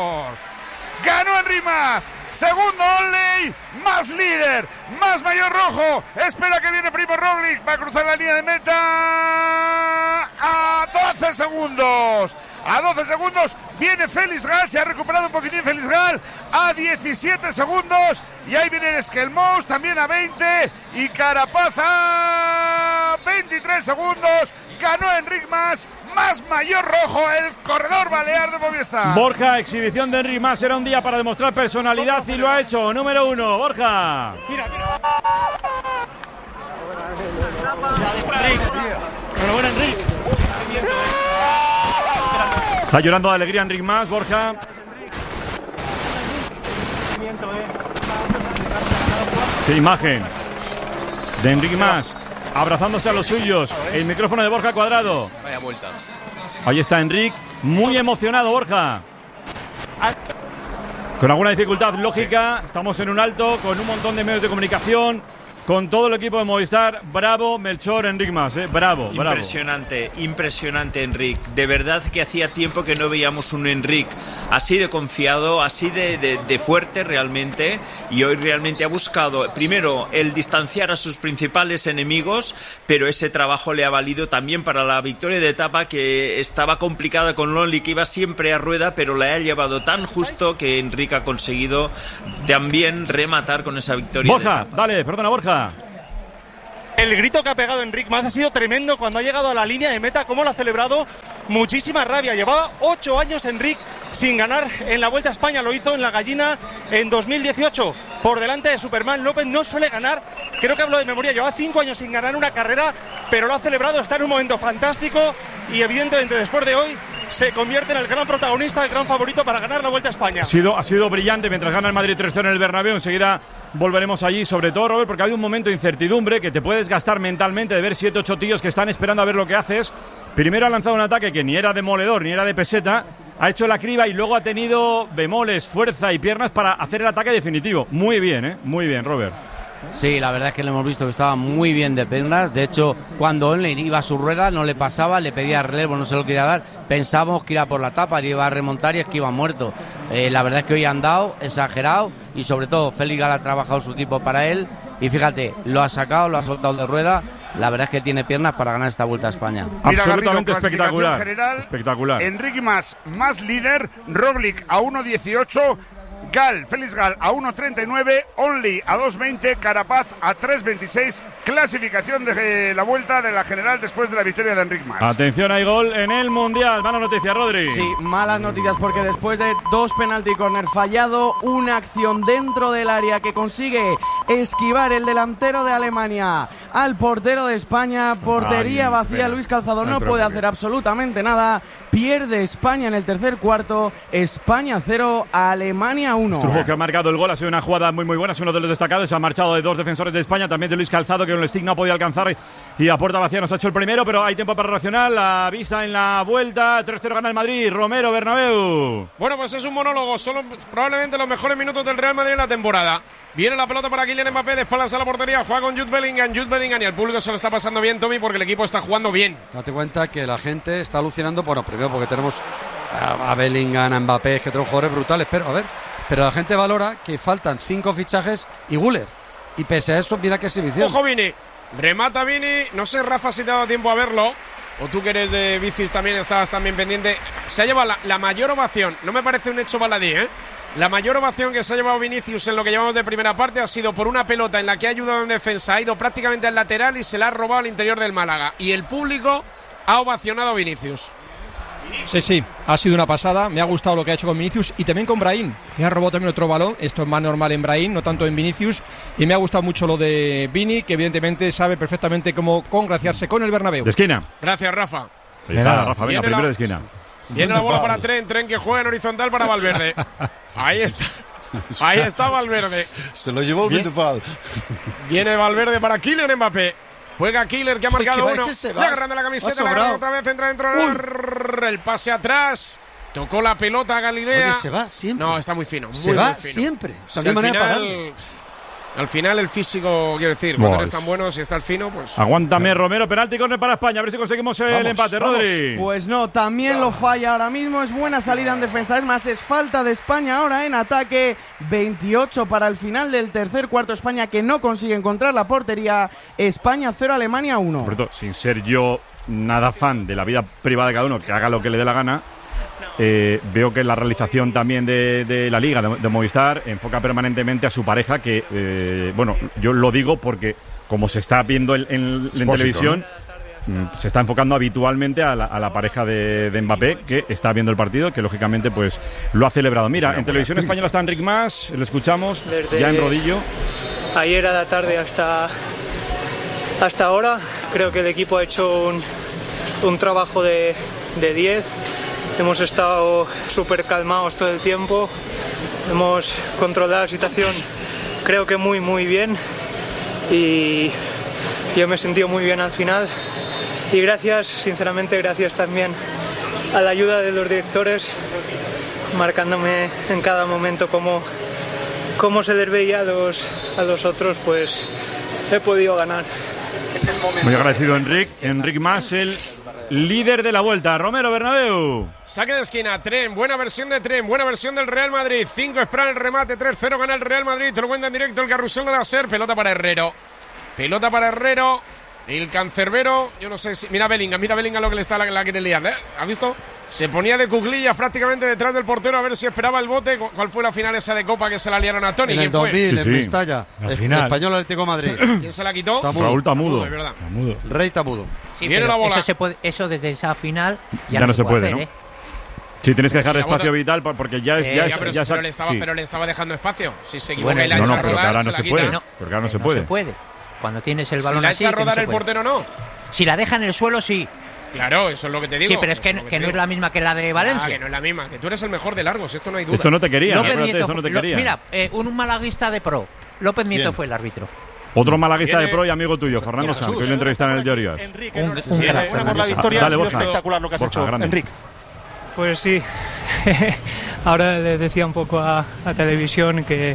Speaker 10: Ganó Enric Mas, segundo Onley, Mas líder, Mas mayor rojo, espera que viene Primo Roglic, va a cruzar la línea de meta a doce segundos, a doce segundos viene Félix Gal, se ha recuperado un poquitín Félix Gal, a diecisiete segundos, y ahí viene Esquelmous también a veinte, y Carapaz a veintitrés segundos, ganó Enric Mas, Mas mayor rojo, el corredor balear de Movistar.
Speaker 3: Borja, exhibición de Enric Mas, era un día para demostrar personalidad y lo ha hecho. Número uno, Borja.
Speaker 10: Mira, mira.
Speaker 16: Enhorabuena, Enric.
Speaker 3: Está llorando de alegría Enric Mas, Borja. Qué imagen de Enric Mas abrazándose a los suyos. El micrófono de Borja Cuadrado.
Speaker 14: Vaya vueltas.
Speaker 3: Ahí está Enric, muy emocionado, Borja. Con alguna dificultad lógica, estamos en un alto, con un montón de medios de comunicación, con todo el equipo de Movistar. Bravo, Melchor, Enric Mas, ¿eh? Bravo, bravo.
Speaker 18: Impresionante, impresionante Enric. De verdad que hacía tiempo que no veíamos un Enric así de confiado, así de, de, de fuerte realmente, y hoy realmente ha buscado, primero, el distanciar a sus principales enemigos, pero ese trabajo le ha valido también para la victoria de etapa, que estaba complicada con Lonely, que iba siempre a rueda, pero la ha llevado tan justo que Enric ha conseguido también rematar con esa victoria.
Speaker 3: Borja,
Speaker 18: de etapa.
Speaker 3: dale, perdona, Borja.
Speaker 20: El grito que ha pegado Enric Mas ha sido tremendo cuando ha llegado a la línea de meta. ¿Cómo lo ha celebrado? Muchísima rabia. Llevaba ocho años Enric sin ganar en la Vuelta a España. Lo hizo en la Gallina en dos mil dieciocho. Por delante de Superman López. No suele ganar. Creo que hablo de memoria. Lleva cinco años sin ganar una carrera, pero lo ha celebrado. Está en un momento fantástico y evidentemente después de hoy se convierte en el gran protagonista, el gran favorito para ganar la Vuelta a España.
Speaker 3: Ha sido, ha sido brillante mientras gana el Madrid tres cero en el Bernabéu. Enseguida volveremos allí, sobre todo, Robert, porque ha habido un momento de incertidumbre que te puedes gastar mentalmente de ver siete ocho tíos que están esperando a ver lo que haces. Primero ha lanzado un ataque que ni era demoledor ni era de peseta, ha hecho la criba y luego ha tenido bemoles, fuerza y piernas para hacer el ataque definitivo. Muy bien, ¿eh? Muy bien, Robert.
Speaker 15: Sí, la verdad es que lo hemos visto que estaba muy bien de piernas. De hecho, cuando Online iba a su rueda, no le pasaba, le pedía relevo, no se lo quería dar. Pensábamos que iba por la tapa, le iba a remontar y es que iba muerto. Eh, la verdad es que hoy han dado, exagerado, y sobre todo Félix Gala ha trabajado su equipo para él. Y fíjate, lo ha sacado, lo ha soltado de rueda. La verdad es que tiene piernas para ganar esta Vuelta a España.
Speaker 3: Mira, absolutamente Garrido, espectacular.
Speaker 10: General,
Speaker 3: espectacular.
Speaker 10: Enric Mas, más líder. Roglic a uno dieciocho. Gal, Félix Gal a uno treinta y nueve, Only a dos veinte, Carapaz a tres veintiséis, clasificación de la Vuelta de la general después de la victoria de Enric Mas.
Speaker 3: Atención, hay gol en el Mundial. Mala noticia, Rodri.
Speaker 19: Sí, malas noticias porque después de dos penalti corner fallado, una acción dentro del área que consigue esquivar el delantero de Alemania al portero de España, portería Ay, vacía, Luis Calzado no puede hacer absolutamente nada, pierde España en el tercer cuarto, España cero, Alemania uno.
Speaker 3: Strujo, que ha marcado el gol, ha sido una jugada muy muy buena, es uno de los destacados, se ha marchado de dos defensores de España, también de Luis Calzado, que con el stick no ha podido alcanzar y a puerta vacía nos ha hecho el primero, pero hay tiempo para reaccionar, la vista en la Vuelta, tres cero gana el Madrid, Romero, Bernabéu.
Speaker 6: Bueno, pues es un monólogo, son los, probablemente los mejores minutos del Real Madrid en la temporada. Viene la pelota para Kylian Mbappé, de espaldas a la portería, juega con Jude Bellingham, Jude Bellingham y el público se lo está pasando bien, Tommy, porque el equipo está jugando bien.
Speaker 5: Date cuenta que la gente está alucinando, bueno, primero porque tenemos a, a Bellingham, a Mbappé, que tenemos jugadores brutales, pero a ver, pero la gente valora que faltan cinco fichajes y Güler. Y pese a eso, mira qué exhibición.
Speaker 6: Ojo Vini, remata Vini, no sé Rafa si te ha dado tiempo a verlo, o tú que eres de bicis también estabas también pendiente. Se ha llevado la, la mayor ovación, no me parece un hecho baladí, ¿eh? La mayor ovación que se ha llevado Vinicius en lo que llevamos de primera parte ha sido por una pelota en la que ha ayudado en defensa, ha ido prácticamente al lateral y se la ha robado al interior del Málaga. Y el público ha ovacionado a Vinicius.
Speaker 11: Sí, sí, ha sido una pasada, me ha gustado lo que ha hecho con Vinicius y también con Brahim, que ha robado también otro balón, esto es más normal en Brahim, no tanto en Vinicius, y me ha gustado mucho lo de Vini, que evidentemente sabe perfectamente cómo congraciarse con el Bernabéu.
Speaker 3: De esquina.
Speaker 6: Gracias, Rafa.
Speaker 3: Ahí está, Rafa, venga, primero
Speaker 6: la...
Speaker 3: de esquina.
Speaker 6: Viene la bola para Tren, Tren que juega en horizontal para Valverde. Ahí está. Ahí está Valverde.
Speaker 21: Se lo llevó el Vitupal.
Speaker 6: Viene Valverde para Kylian Mbappé. Juega Killer, que ha marcado uno. Le agarrando la camiseta, la agarra otra vez, entra dentro. Uy. El pase atrás. Tocó la pelota a Galilea.
Speaker 5: Oye, se va siempre.
Speaker 6: No, está muy fino. Muy,
Speaker 5: se va
Speaker 6: muy fino.
Speaker 5: siempre. O sea,
Speaker 6: o sea,
Speaker 5: no hay manera
Speaker 6: final,
Speaker 5: de pararlo.
Speaker 6: Al final el físico, quiero decir, cuando eres tan bueno, si está el fino, pues...
Speaker 3: Aguántame, Romero, penalti córner para España, a ver si conseguimos el
Speaker 19: vamos,
Speaker 3: empate,
Speaker 19: vamos.
Speaker 3: Rodri.
Speaker 19: Pues no, también lo falla ahora mismo, es buena salida en defensa, es más, es falta de España ahora en ataque, veintiocho para el final del tercer cuarto, España que no consigue encontrar la portería, España cero, Alemania uno.
Speaker 3: Por cierto, sin ser yo nada fan de la vida privada de cada uno, que haga lo que le dé la gana, Eh, veo que la realización también de, de la Liga de, de Movistar enfoca permanentemente a su pareja, que, eh, bueno, yo lo digo porque como se está viendo en, en, en televisión, ¿no? Se está enfocando habitualmente a la, a la pareja de, de Mbappé, que está viendo el partido, que lógicamente pues lo ha celebrado. Mira, en televisión española está Enric Mas, lo escuchamos
Speaker 22: desde
Speaker 3: ya en rodillo.
Speaker 22: Ayer a la tarde hasta, hasta ahora, creo que el equipo ha hecho un, un trabajo de diez. hemos estado súper calmados todo el tiempo, hemos controlado la situación creo que muy muy bien y yo me he sentido muy bien al final y gracias, sinceramente gracias también a la ayuda de los directores marcándome en cada momento cómo, cómo se les veía a los, a los otros, pues he podido ganar.
Speaker 3: Muy agradecido Enric, Enric Mas, el líder de la Vuelta. Romero Bernabéu.
Speaker 6: Saque de esquina, Tren, buena versión de Tren, buena versión del Real Madrid. cinco espera el remate, tres cero gana el Real Madrid. Te lo cuenta en directo el carrusel de la SER. Pelota para Herrero. Pelota para Herrero. El cancerbero, yo no sé si... Mira Bellingham, mira Bellingham lo que le está la, la quiere liar, ¿eh? ¿Has visto? Se ponía de cuclillas prácticamente detrás del portero a ver si esperaba el bote. ¿Cuál fue la final esa de Copa que se la liaron a Toni?
Speaker 5: En el dos mil,
Speaker 6: ¿Quién
Speaker 5: en
Speaker 6: fue?
Speaker 5: Mestalla.
Speaker 2: La final.
Speaker 5: Español Atlético de Madrid.
Speaker 6: ¿Quién se la quitó?
Speaker 5: Tamudo.
Speaker 3: Raúl Tamudo.
Speaker 6: Es verdad.
Speaker 2: Tamudo.
Speaker 5: Rey Tamudo.
Speaker 13: Sí,
Speaker 6: Viene
Speaker 13: pero
Speaker 6: la bola.
Speaker 13: Eso, se puede, eso desde esa final ya,
Speaker 3: Ya no se puede,
Speaker 13: hacer,
Speaker 3: ¿no?
Speaker 13: ¿eh?
Speaker 3: Sí, tienes que dejar
Speaker 6: Si la
Speaker 3: espacio
Speaker 6: bota-
Speaker 3: vital pa- porque ya es...
Speaker 6: Eh,
Speaker 3: ya
Speaker 6: ya,
Speaker 3: es,
Speaker 6: pero,
Speaker 3: ya es-
Speaker 6: pero le estaba,
Speaker 3: sí.
Speaker 6: pero le estaba dejando espacio. Si se equivoca
Speaker 13: Bueno,
Speaker 6: y la
Speaker 3: no,
Speaker 6: echa
Speaker 3: no,
Speaker 6: a
Speaker 3: pero que
Speaker 6: rodar,
Speaker 3: ahora no
Speaker 6: se
Speaker 3: se
Speaker 6: la
Speaker 3: puede.
Speaker 6: quita.
Speaker 3: Porque ahora no se
Speaker 13: No
Speaker 3: puede.
Speaker 13: se puede. Cuando tienes el
Speaker 6: Si
Speaker 13: balón
Speaker 6: la
Speaker 13: así,
Speaker 6: echa a
Speaker 13: que no
Speaker 6: rodar
Speaker 13: se
Speaker 6: el
Speaker 13: puede.
Speaker 6: portero, no.
Speaker 13: Si la deja en el suelo, sí.
Speaker 6: Claro, eso es lo que te digo.
Speaker 13: Sí, pero es que,
Speaker 6: Eso lo
Speaker 13: que
Speaker 6: te
Speaker 13: no es
Speaker 6: digo.
Speaker 13: la misma que la de
Speaker 6: Ah,
Speaker 13: Valencia.
Speaker 6: que no es la misma. Que tú eres el mejor de largos, esto no hay duda.
Speaker 3: Esto no te quería,
Speaker 13: López
Speaker 3: acuérdate,
Speaker 13: Nieto
Speaker 3: eso no te
Speaker 13: fue- lo-
Speaker 3: quería.
Speaker 13: Mira, eh, un malaguista de pro. López Nieto
Speaker 5: ¿Quién?
Speaker 13: fue el árbitro.
Speaker 3: Otro malaguista
Speaker 6: Viene-
Speaker 3: de pro y amigo tuyo, Fernando Sanz, que hoy lo entrevistan en el Diorias.
Speaker 20: Enrique,
Speaker 13: Un-
Speaker 20: enhorabuena
Speaker 13: un
Speaker 20: sí,
Speaker 13: crack,
Speaker 20: enhorabuena por la
Speaker 5: Fernando.
Speaker 20: victoria,
Speaker 3: Dale,
Speaker 20: ha sido
Speaker 3: Borja.
Speaker 20: espectacular lo que has
Speaker 3: Borja,
Speaker 20: hecho,
Speaker 3: grande.
Speaker 20: Enrique.
Speaker 22: Pues sí, ahora les decía un poco a, a televisión que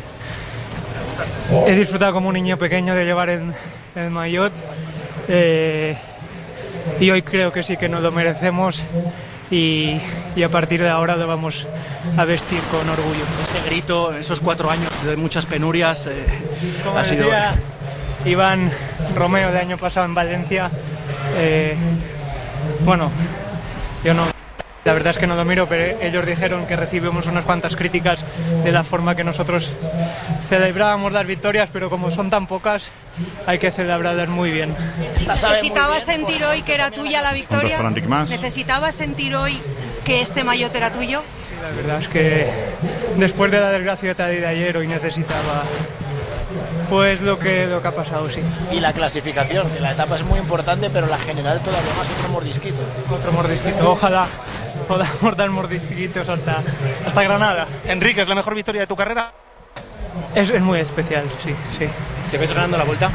Speaker 22: he disfrutado como un niño pequeño de llevar el, el maillot eh, y hoy creo que sí que nos lo merecemos y, y a partir de ahora lo vamos a vestir con orgullo.
Speaker 9: Ese grito, esos cuatro años de muchas penurias, eh,
Speaker 22: Como
Speaker 9: ha sido...
Speaker 22: decía Iván Romeo del año pasado en Valencia, eh, bueno, yo no, la verdad es que no lo miro, pero ellos dijeron que recibimos unas cuantas críticas de la forma que nosotros celebrábamos las victorias, pero como son tan pocas, hay que celebrarlas muy bien.
Speaker 12: ¿Necesitabas sentir hoy que era tuya la victoria?
Speaker 3: Puntos para Enric Mas.
Speaker 12: ¿Necesitabas sentir hoy que este maillot era tuyo?
Speaker 22: La verdad es que después de la desgracia de ayer, hoy necesitaba pues lo que, lo que ha pasado, sí.
Speaker 21: Y la clasificación, que la etapa es muy importante, pero la general todavía más, otro mordisquito.
Speaker 22: Otro mordisquito, ojalá podamos dar mordisquitos hasta, hasta Granada.
Speaker 20: Enrique, ¿es la mejor victoria de tu carrera?
Speaker 22: Es, es muy especial, sí, sí.
Speaker 9: ¿Te ves ganando la Vuelta?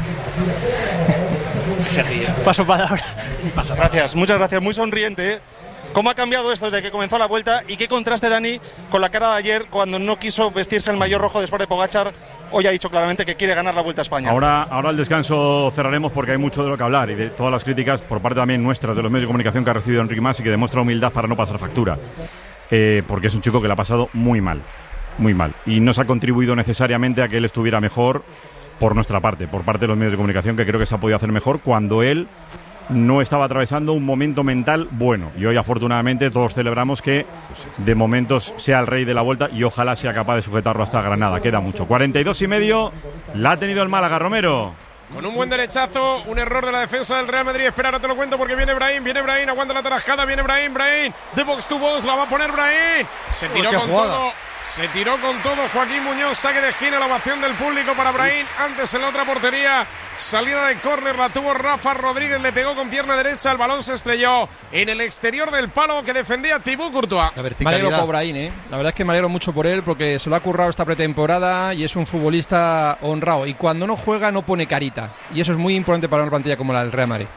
Speaker 9: Se ríe.
Speaker 22: Paso palabra.
Speaker 20: Gracias, muchas gracias, muy sonriente, ¿eh? ¿Cómo ha cambiado esto desde que comenzó la Vuelta? Y qué contraste, Dani, con la cara de ayer cuando no quiso vestirse el maillot rojo después de Pogačar. Hoy ha dicho claramente que quiere ganar la Vuelta a España.
Speaker 3: Ahora, ahora al descanso cerraremos porque hay mucho de lo que hablar y de todas las críticas por parte también nuestras de los medios de comunicación que ha recibido Enric Mas y que demuestra humildad para no pasar factura. Eh, porque es un chico que le ha pasado muy mal, muy mal. Y no se ha contribuido necesariamente a que él estuviera mejor por nuestra parte, por parte de los medios de comunicación, que creo que se ha podido hacer mejor cuando él no estaba atravesando un momento mental bueno. Y hoy, afortunadamente, todos celebramos que de momentos sea el rey de la Vuelta y ojalá sea capaz de sujetarlo hasta Granada. Queda mucho. cuarenta y dos y medio la ha tenido el Málaga, Romero.
Speaker 6: Con un buen derechazo, un error de la defensa del Real Madrid. Espera, no te lo cuento porque viene Brahim, viene Brahim, aguanta la tarascada, viene Brahim, Brahim. De box to box, la va a poner Brahim. Se tiró
Speaker 5: qué
Speaker 6: con
Speaker 5: jugada.
Speaker 6: todo. Se tiró con todo Joaquín Muñoz, saque de esquina, la ovación del público para Brahim. Antes en la otra portería, salida de córner, la tuvo Rafa Rodríguez, le pegó con pierna derecha, el balón se estrelló en el exterior del palo que defendía Thibaut Courtois.
Speaker 11: Me alegro por Brahim, ¿eh? La verdad es que me alegro mucho por él porque se lo ha currado esta pretemporada y es un futbolista honrado. Y cuando no juega no pone carita. Y eso es muy importante para una plantilla como la del Real Madrid.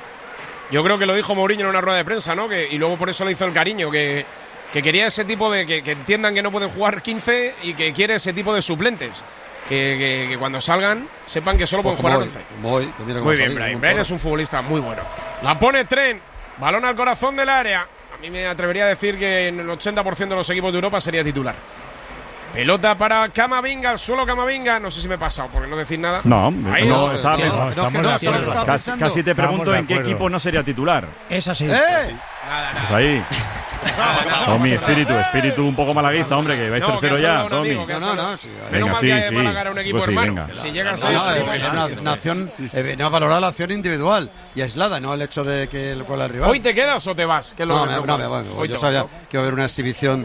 Speaker 6: Yo creo que lo dijo Mourinho en una rueda de prensa, ¿no? Que, y luego por eso le hizo el cariño, que, que quería ese tipo de... Que, que entiendan que no pueden jugar quince y que quiere ese tipo de suplentes. Que, que, que cuando salgan sepan que solo
Speaker 5: Pues
Speaker 6: pueden jugar
Speaker 5: como
Speaker 6: once.
Speaker 5: hoy, como hoy, que mira cómo
Speaker 6: Muy
Speaker 5: ha
Speaker 6: bien,
Speaker 5: salido,
Speaker 6: Brahim.
Speaker 5: como
Speaker 6: Brahim
Speaker 5: ahora.
Speaker 6: es un futbolista muy bueno. La pone Tren, balón al corazón del área. A mí me atrevería a decir que en el ochenta por ciento de los equipos de Europa sería titular. Pelota para Camavinga, al suelo Camavinga. No sé si me he pasado, porque no decir nada.
Speaker 3: No,
Speaker 6: Ahí
Speaker 3: no,
Speaker 6: es-
Speaker 3: estaba
Speaker 6: no,
Speaker 3: pensando.
Speaker 6: no,
Speaker 3: Estamos
Speaker 6: que no,
Speaker 3: de
Speaker 6: solo
Speaker 3: acuerdo.
Speaker 6: estaba
Speaker 3: Casi,
Speaker 6: pensando.
Speaker 3: casi te
Speaker 2: Estamos
Speaker 3: pregunto
Speaker 2: de
Speaker 3: en qué
Speaker 2: acuerdo.
Speaker 3: equipo no sería titular.
Speaker 11: Es así.
Speaker 5: ¡Eh!
Speaker 6: Nada, nada.
Speaker 3: Pues ahí. Tommy, espíritu, espíritu un poco malaguista, hombre, que vais
Speaker 6: No, que
Speaker 3: tercero
Speaker 6: ha
Speaker 3: ya,
Speaker 6: saludado un
Speaker 3: Tommy.
Speaker 6: amigo, que ha
Speaker 5: No, no,
Speaker 6: saludado.
Speaker 5: no, sí,
Speaker 6: Menos
Speaker 3: venga,
Speaker 6: mal
Speaker 3: sí,
Speaker 6: que
Speaker 3: sí.
Speaker 6: Málaga era un equipo
Speaker 3: Pues sí,
Speaker 6: hermano.
Speaker 3: venga.
Speaker 6: Si llegan
Speaker 5: No,
Speaker 6: seis,
Speaker 5: no,
Speaker 6: sí,
Speaker 5: es
Speaker 6: venga.
Speaker 5: una, una acción, eh, viene a valorar la acción individual y aislada, no el hecho de que el cual el rival.
Speaker 6: ¿Hoy te quedas o te vas? Que es lo
Speaker 5: No,
Speaker 6: que
Speaker 5: me,
Speaker 6: me
Speaker 5: no, me
Speaker 6: preocupa.
Speaker 5: voy, me voy.
Speaker 6: Hoy
Speaker 5: Yo
Speaker 6: te
Speaker 5: sabía
Speaker 6: vas,
Speaker 5: que iba a haber una exhibición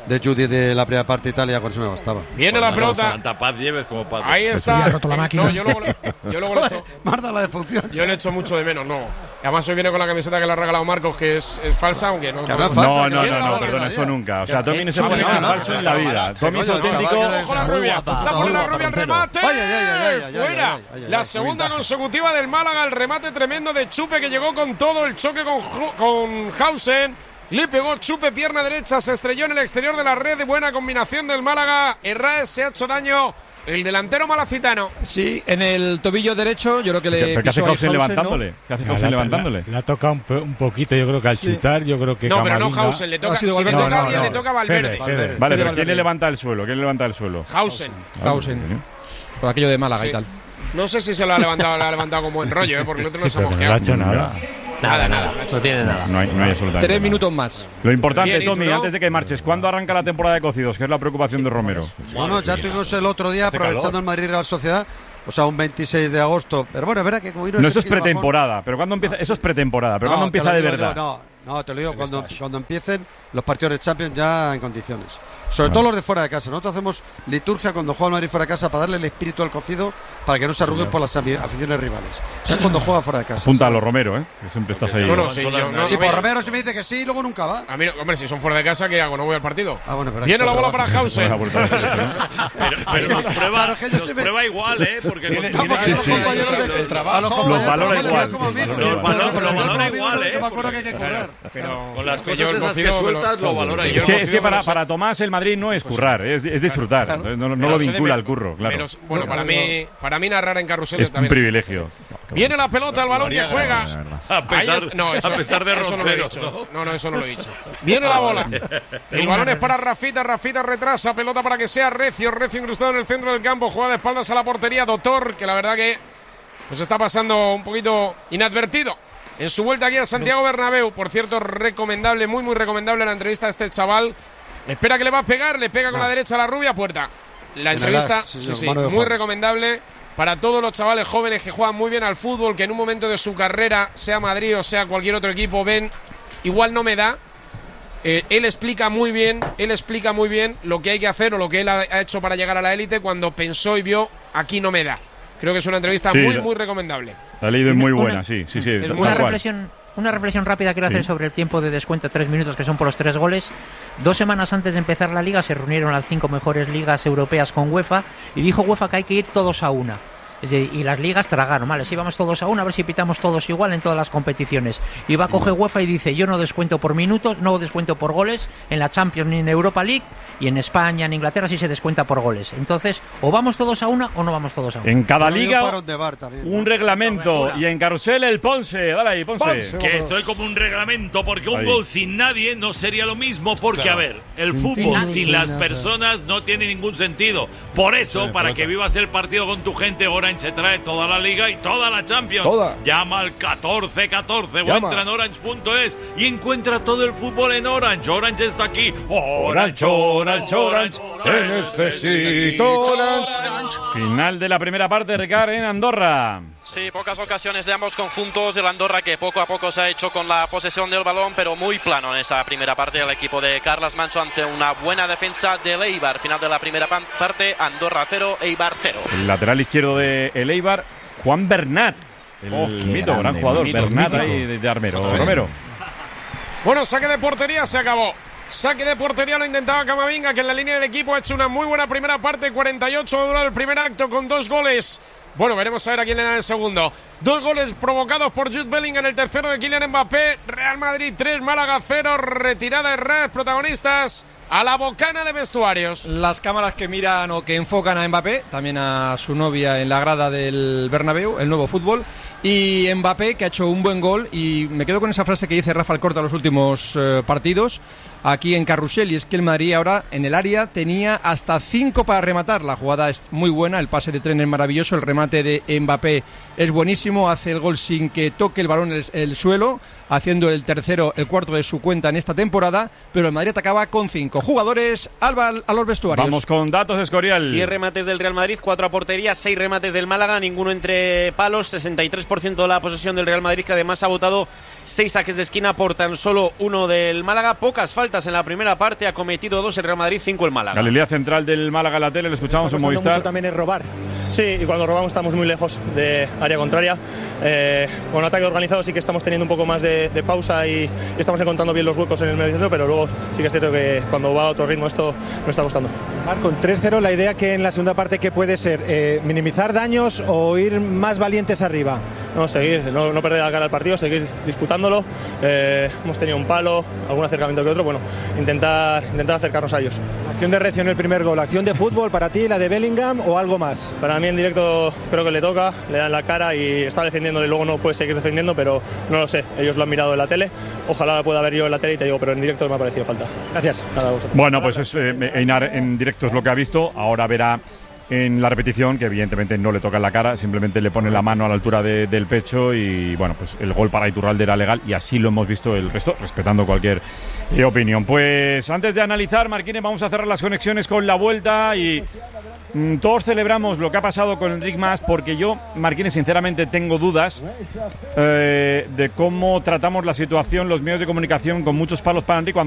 Speaker 5: de Judy de la primera parte de Italia, con eso me bastaba.
Speaker 6: Viene la pelota.
Speaker 4: Santa Paz lleves como padre.
Speaker 6: Ahí está.
Speaker 1: Ha roto la máquina.
Speaker 6: No, yo luego, yo luego lo he hecho.
Speaker 5: Marda la defunción.
Speaker 6: Yo le echo mucho de menos, no. Además hoy viene con la camiseta que le ha regalado Marcos, que es, es falsa, aunque no.
Speaker 5: Que no es falsa,
Speaker 3: No,
Speaker 5: que
Speaker 3: no,
Speaker 5: viene
Speaker 3: no,
Speaker 5: la
Speaker 3: no,
Speaker 5: bola
Speaker 3: perdón,
Speaker 5: de
Speaker 3: eso
Speaker 5: día.
Speaker 3: nunca. O sea, Tommy no se
Speaker 5: No,
Speaker 3: pone
Speaker 5: no,
Speaker 3: sin
Speaker 5: no,
Speaker 3: falso en la vida. Tommy es
Speaker 5: coño,
Speaker 3: auténtico.
Speaker 5: chaval,
Speaker 6: Ojo la rubia. La pone la rubia al remate.
Speaker 5: Ay, ay, ay, ay, ay,
Speaker 6: Fuera.
Speaker 5: ay, ay, ay,
Speaker 6: La
Speaker 5: ay,
Speaker 6: segunda
Speaker 5: cuidazo.
Speaker 6: consecutiva del Málaga, el remate tremendo de Chupe que llegó con todo el choque con, Ju- con Hausen. Le pegó Chupe, pierna derecha, se estrelló en el exterior de la red. Buena combinación del Málaga. Herrera se ha hecho daño. El delantero malacitano.
Speaker 11: Sí, en el tobillo derecho, yo creo que le.
Speaker 3: ¿Pero qué hace
Speaker 11: pisó ahí
Speaker 3: Hausen
Speaker 11: Hausen,
Speaker 3: levantándole?
Speaker 11: ¿no?
Speaker 3: ¿Qué hace
Speaker 2: La-
Speaker 3: Hausen
Speaker 2: la-
Speaker 3: levantándole?
Speaker 2: La, la ha tocado un, po- un poquito, yo creo que al
Speaker 11: Sí.
Speaker 2: chutar, yo creo que
Speaker 6: No, pero no
Speaker 2: Camavinga-
Speaker 6: Hausen, le toca.
Speaker 11: Ha sido
Speaker 6: Si le
Speaker 11: Valverde.
Speaker 6: toca a
Speaker 2: No,
Speaker 6: alguien,
Speaker 2: no,
Speaker 6: le toca a Valverde.
Speaker 2: Fede, Fede.
Speaker 3: Vale, pero
Speaker 11: Valverde.
Speaker 3: ¿quién le levanta el suelo? ¿Quién le levanta el suelo?
Speaker 6: Hausen.
Speaker 11: Hausen. Por aquello de Málaga
Speaker 6: Sí.
Speaker 11: y tal.
Speaker 6: No sé si se lo ha levantado, lo ha levantado con buen rollo, ¿eh? Porque el otro no
Speaker 2: Sí,
Speaker 6: se ha
Speaker 2: pero que no le ha
Speaker 6: mosqueado.
Speaker 2: hecho nada.
Speaker 16: Nada, nada. No tiene nada.
Speaker 3: No hay, no hay absolutamente
Speaker 11: Tres
Speaker 3: nada.
Speaker 11: minutos más.
Speaker 3: Lo importante,
Speaker 6: Bien, ¿y tú,
Speaker 3: Tommy,
Speaker 6: no?
Speaker 3: antes de que marches, ¿cuándo arranca la temporada de cocidos? Que es la preocupación de Romero.
Speaker 5: Bueno, ya tuvimos el otro día,
Speaker 17: Hace
Speaker 5: aprovechando
Speaker 17: calor.
Speaker 5: el Madrid Real Sociedad, o sea, un veintiséis de agosto. Pero bueno, es verdad que como vino
Speaker 3: No,
Speaker 5: ese
Speaker 3: eso es
Speaker 5: pequeño bajón-
Speaker 3: pretemporada. Pero ¿cuándo empieza? Eso es pretemporada. Pero
Speaker 5: No,
Speaker 3: ¿cuándo
Speaker 5: te
Speaker 3: empieza
Speaker 5: lo
Speaker 3: de
Speaker 5: digo yo,
Speaker 3: verdad?
Speaker 5: No, no, te lo digo,
Speaker 17: El
Speaker 5: cuando,
Speaker 17: stage.
Speaker 5: cuando empiecen los partidos de Champions ya en condiciones. Sobre todo los de fuera de casa. Nosotros hacemos liturgia cuando juega el Madrid fuera de casa para darle el espíritu al cocido para que no se arruguen por las afi- aficiones rivales. O sea, es cuando juega fuera de casa.
Speaker 3: Apúntalo, Romero, ¿eh? Que siempre estás ahí.
Speaker 6: Bueno, sí, yo no.
Speaker 5: Sí,
Speaker 6: no
Speaker 5: por
Speaker 6: me-
Speaker 5: Romero si me dice que sí, luego nunca va.
Speaker 6: A mí, no- hombre, si son fuera de casa, ¿qué hago? No voy al partido.
Speaker 5: Ah, bueno, pero
Speaker 6: Viene la
Speaker 5: esto
Speaker 6: bola para
Speaker 5: trabaja.
Speaker 6: Hausen.
Speaker 3: Buena vuelta de eso, ¿no?
Speaker 4: Pero, pero nos prueba,
Speaker 5: Claro, que yo
Speaker 4: nos
Speaker 5: se me-
Speaker 4: prueba igual, ¿eh? Porque
Speaker 17: Tiene-
Speaker 4: con-
Speaker 17: tiene
Speaker 5: Vamos,
Speaker 17: que
Speaker 5: a los
Speaker 17: sí,
Speaker 5: compañeros de-
Speaker 17: el trabajo.
Speaker 5: a los
Speaker 3: Los
Speaker 5: compañeros
Speaker 3: valora
Speaker 5: de-
Speaker 3: igual.
Speaker 5: como amigos.
Speaker 3: Los
Speaker 5: Yo
Speaker 3: valora
Speaker 5: como
Speaker 4: igual,
Speaker 5: amigos,
Speaker 4: valora
Speaker 5: yo
Speaker 4: igual, ¿eh?
Speaker 5: me acuerdo que hay que currar.
Speaker 6: Pero
Speaker 4: con las
Speaker 6: que
Speaker 4: cosas
Speaker 6: yo el
Speaker 4: esas que
Speaker 6: cocido me lo-
Speaker 4: sueltas lo valora.
Speaker 6: yo
Speaker 3: Es
Speaker 6: el
Speaker 3: que, es
Speaker 6: cocido
Speaker 3: que
Speaker 6: me
Speaker 3: para,
Speaker 6: lo sé.
Speaker 3: para Tomás el Madrid no es currar, es, es disfrutar. No, no- no
Speaker 6: Pero
Speaker 3: lo
Speaker 6: se
Speaker 3: vincula
Speaker 6: debe-
Speaker 3: al curro, claro.
Speaker 6: menos- bueno, para mí, para mí narrar en carrusel
Speaker 3: Es un
Speaker 6: también.
Speaker 3: privilegio.
Speaker 6: Viene la pelota, el balón que
Speaker 17: María
Speaker 6: juega.
Speaker 17: Grande, la verdad.
Speaker 4: A
Speaker 6: Ahí
Speaker 4: pesar,
Speaker 6: es- no, eso,
Speaker 4: a pesar de
Speaker 6: eso no lo he
Speaker 4: Roncero,
Speaker 6: dicho.
Speaker 4: ¿no?
Speaker 6: No, no, eso no lo he dicho. Viene la bola. El balón es para Rafita. Rafita retrasa. Pelota para que sea Recio. Recio incrustado en el centro del campo. Juega de espaldas a la portería. Doctor, que la verdad que pues está pasando un poquito inadvertido en su vuelta aquí a Santiago Bernabéu. Por cierto, recomendable, muy, muy recomendable la entrevista a este chaval. Espera que le va a pegar. Le pega con
Speaker 5: No.
Speaker 6: la derecha a la rubia. Puerta. La
Speaker 5: En el
Speaker 6: entrevista,
Speaker 5: as, sí,
Speaker 6: sí,
Speaker 5: sí,
Speaker 6: sí,
Speaker 5: mano de
Speaker 6: muy
Speaker 5: Juan.
Speaker 6: recomendable para todos los chavales jóvenes que juegan muy bien al fútbol, que en un momento de su carrera, sea Madrid o sea cualquier otro equipo, ven, igual no me da. Eh, él explica muy bien, él explica muy bien lo que hay que hacer o lo que él ha, ha hecho para llegar a la élite cuando pensó y vio aquí no me da. Creo que es una entrevista
Speaker 3: Sí,
Speaker 6: muy,
Speaker 3: la-
Speaker 6: muy recomendable.
Speaker 3: La he leído, es muy
Speaker 13: Una-
Speaker 3: buena, sí, sí, sí.
Speaker 6: Es
Speaker 3: tal
Speaker 6: muy
Speaker 13: Una
Speaker 3: cual.
Speaker 13: reflexión, una reflexión rápida quiero hacer
Speaker 3: Sí.
Speaker 13: sobre el tiempo de descuento, tres minutos, que son por los tres goles. Dos semanas antes de empezar la liga se reunieron las cinco mejores ligas europeas con UEFA y dijo UEFA que hay que ir todos a una. Es decir, y las ligas tragaron, vale, si vamos todos a una, a ver si pitamos todos igual en todas las competiciones. Y va a coger UEFA y dice, yo no descuento por minutos, no descuento por goles, en la Champions ni en Europa League, y en España, en Inglaterra sí se descuenta por goles. Entonces, o vamos todos a una o no vamos todos a una.
Speaker 3: En cada
Speaker 5: Bueno, yo
Speaker 3: liga
Speaker 5: paro de bar también.
Speaker 3: un reglamento y en carrusel el Ponce. Dale ahí, Ponce.
Speaker 7: Ponce.
Speaker 4: Que soy como un reglamento, porque un
Speaker 3: Ahí.
Speaker 4: gol sin nadie no sería lo mismo, porque,
Speaker 17: Claro.
Speaker 4: a ver, el fútbol sin las personas no tiene ningún sentido. Por eso,
Speaker 17: Sí,
Speaker 4: para
Speaker 17: pelota.
Speaker 4: que vivas el partido con tu gente, Orange se trae toda la Liga y toda la Champions.
Speaker 7: Toda.
Speaker 4: Llama al catorce catorce o
Speaker 7: Llama.
Speaker 4: entra en orange punto es y encuentra todo el fútbol en Orange. Orange está aquí. Orange, Orange, Orange.
Speaker 7: Te necesito, Orange.
Speaker 3: Final de la primera parte, Ricard, en Andorra.
Speaker 8: Sí, pocas ocasiones de ambos conjuntos. El Andorra que poco a poco se ha hecho con la posesión del balón, pero muy plano en esa primera parte. El equipo de Carles Manso ante una buena defensa del Eibar. Final de la primera pan- parte, Andorra cero, Eibar cero.
Speaker 3: El lateral izquierdo de el Eibar, Juan Bernat. El
Speaker 11: Oh, qué
Speaker 3: mito,
Speaker 11: grande,
Speaker 3: gran jugador.
Speaker 11: mito,
Speaker 3: Bernat
Speaker 11: mítico.
Speaker 3: ahí de, de Armero.
Speaker 17: Totalmente.
Speaker 3: Romero.
Speaker 6: Bueno, saque de portería, se acabó. Saque de portería lo intentaba Camavinga, que en la línea del equipo ha hecho una muy buena primera parte. cuarenta y ocho va a durar el primer acto con dos goles. Bueno, veremos a ver a quién le da el segundo. Dos goles provocados por Jude Bellingham, el tercero de Kylian Mbappé. Real Madrid tres, Málaga cero. Retirada de Red, protagonistas a la bocana de vestuarios.
Speaker 11: Las cámaras que miran o que enfocan a Mbappé, también a su novia en la grada del Bernabéu, el nuevo fútbol, y Mbappé que ha hecho un buen gol, y me quedo con esa frase que dice Rafa Alcorta en los últimos eh, partidos aquí en Carrusel, y es que el Madrid ahora en el área tenía hasta cinco para rematar. La jugada es muy buena, el pase de Tren es maravilloso, el remate de Mbappé es buenísimo. clarísimo, hace el gol sin que toque el balón el, el suelo, haciendo el tercero, el cuarto de su cuenta en esta temporada, pero el Madrid acaba con cinco jugadores. Alba, a los vestuarios.
Speaker 3: Vamos con datos, Escorial.
Speaker 1: diez remates del Real Madrid, cuatro a portería, seis remates del Málaga, ninguno entre palos, sesenta y tres por ciento de la posesión del Real Madrid, que además ha votado seis saques de esquina por tan solo uno del Málaga. Pocas faltas en la primera parte, ha cometido dos el Real Madrid, cinco el Málaga.
Speaker 3: Galilea central del Málaga en la tele, le escuchamos en Movistar.
Speaker 17: Mucho también es robar. Sí, y cuando robamos estamos muy lejos de área contraria. Eh, con ataque organizado sí que estamos teniendo un poco más de, de pausa y, y estamos encontrando bien los huecos en el medio centro, pero luego sí que es cierto que cuando va a otro ritmo esto nos está costando. Marc, con tres cero, la idea que en la segunda parte, ¿qué puede ser? Eh, ¿Minimizar daños o ir más valientes arriba? No, seguir, no, no perder la cara al partido, seguir disputándolo. Eh, hemos tenido un palo, algún acercamiento que otro, bueno, intentar, intentar acercarnos a ellos. Acción de reacción el primer gol, acción de fútbol para ti, la de Bellingham o algo más. Para mí en directo creo que le toca, le dan la cara y está defendiéndole, luego no puede seguir defendiendo, pero no lo sé, ellos lo han mirado en la tele, ojalá la pueda ver yo en la tele y te digo, pero en directo me ha parecido falta. Gracias. Nada,
Speaker 3: bueno, pues es, eh, Einar en directo es lo que ha visto, ahora verá en la repetición que evidentemente no le toca en la cara, simplemente le pone la mano a la altura de, del pecho y bueno, pues el gol para Iturralde era legal y así lo hemos visto el resto, respetando cualquier eh, opinión. Pues antes de analizar, Marquines, vamos a cerrar las conexiones con la vuelta y mm, todos celebramos lo que ha pasado con Enric Mas, porque yo, Marquines, sinceramente tengo dudas eh, de cómo tratamos la situación los medios de comunicación con muchos palos para Enric cuando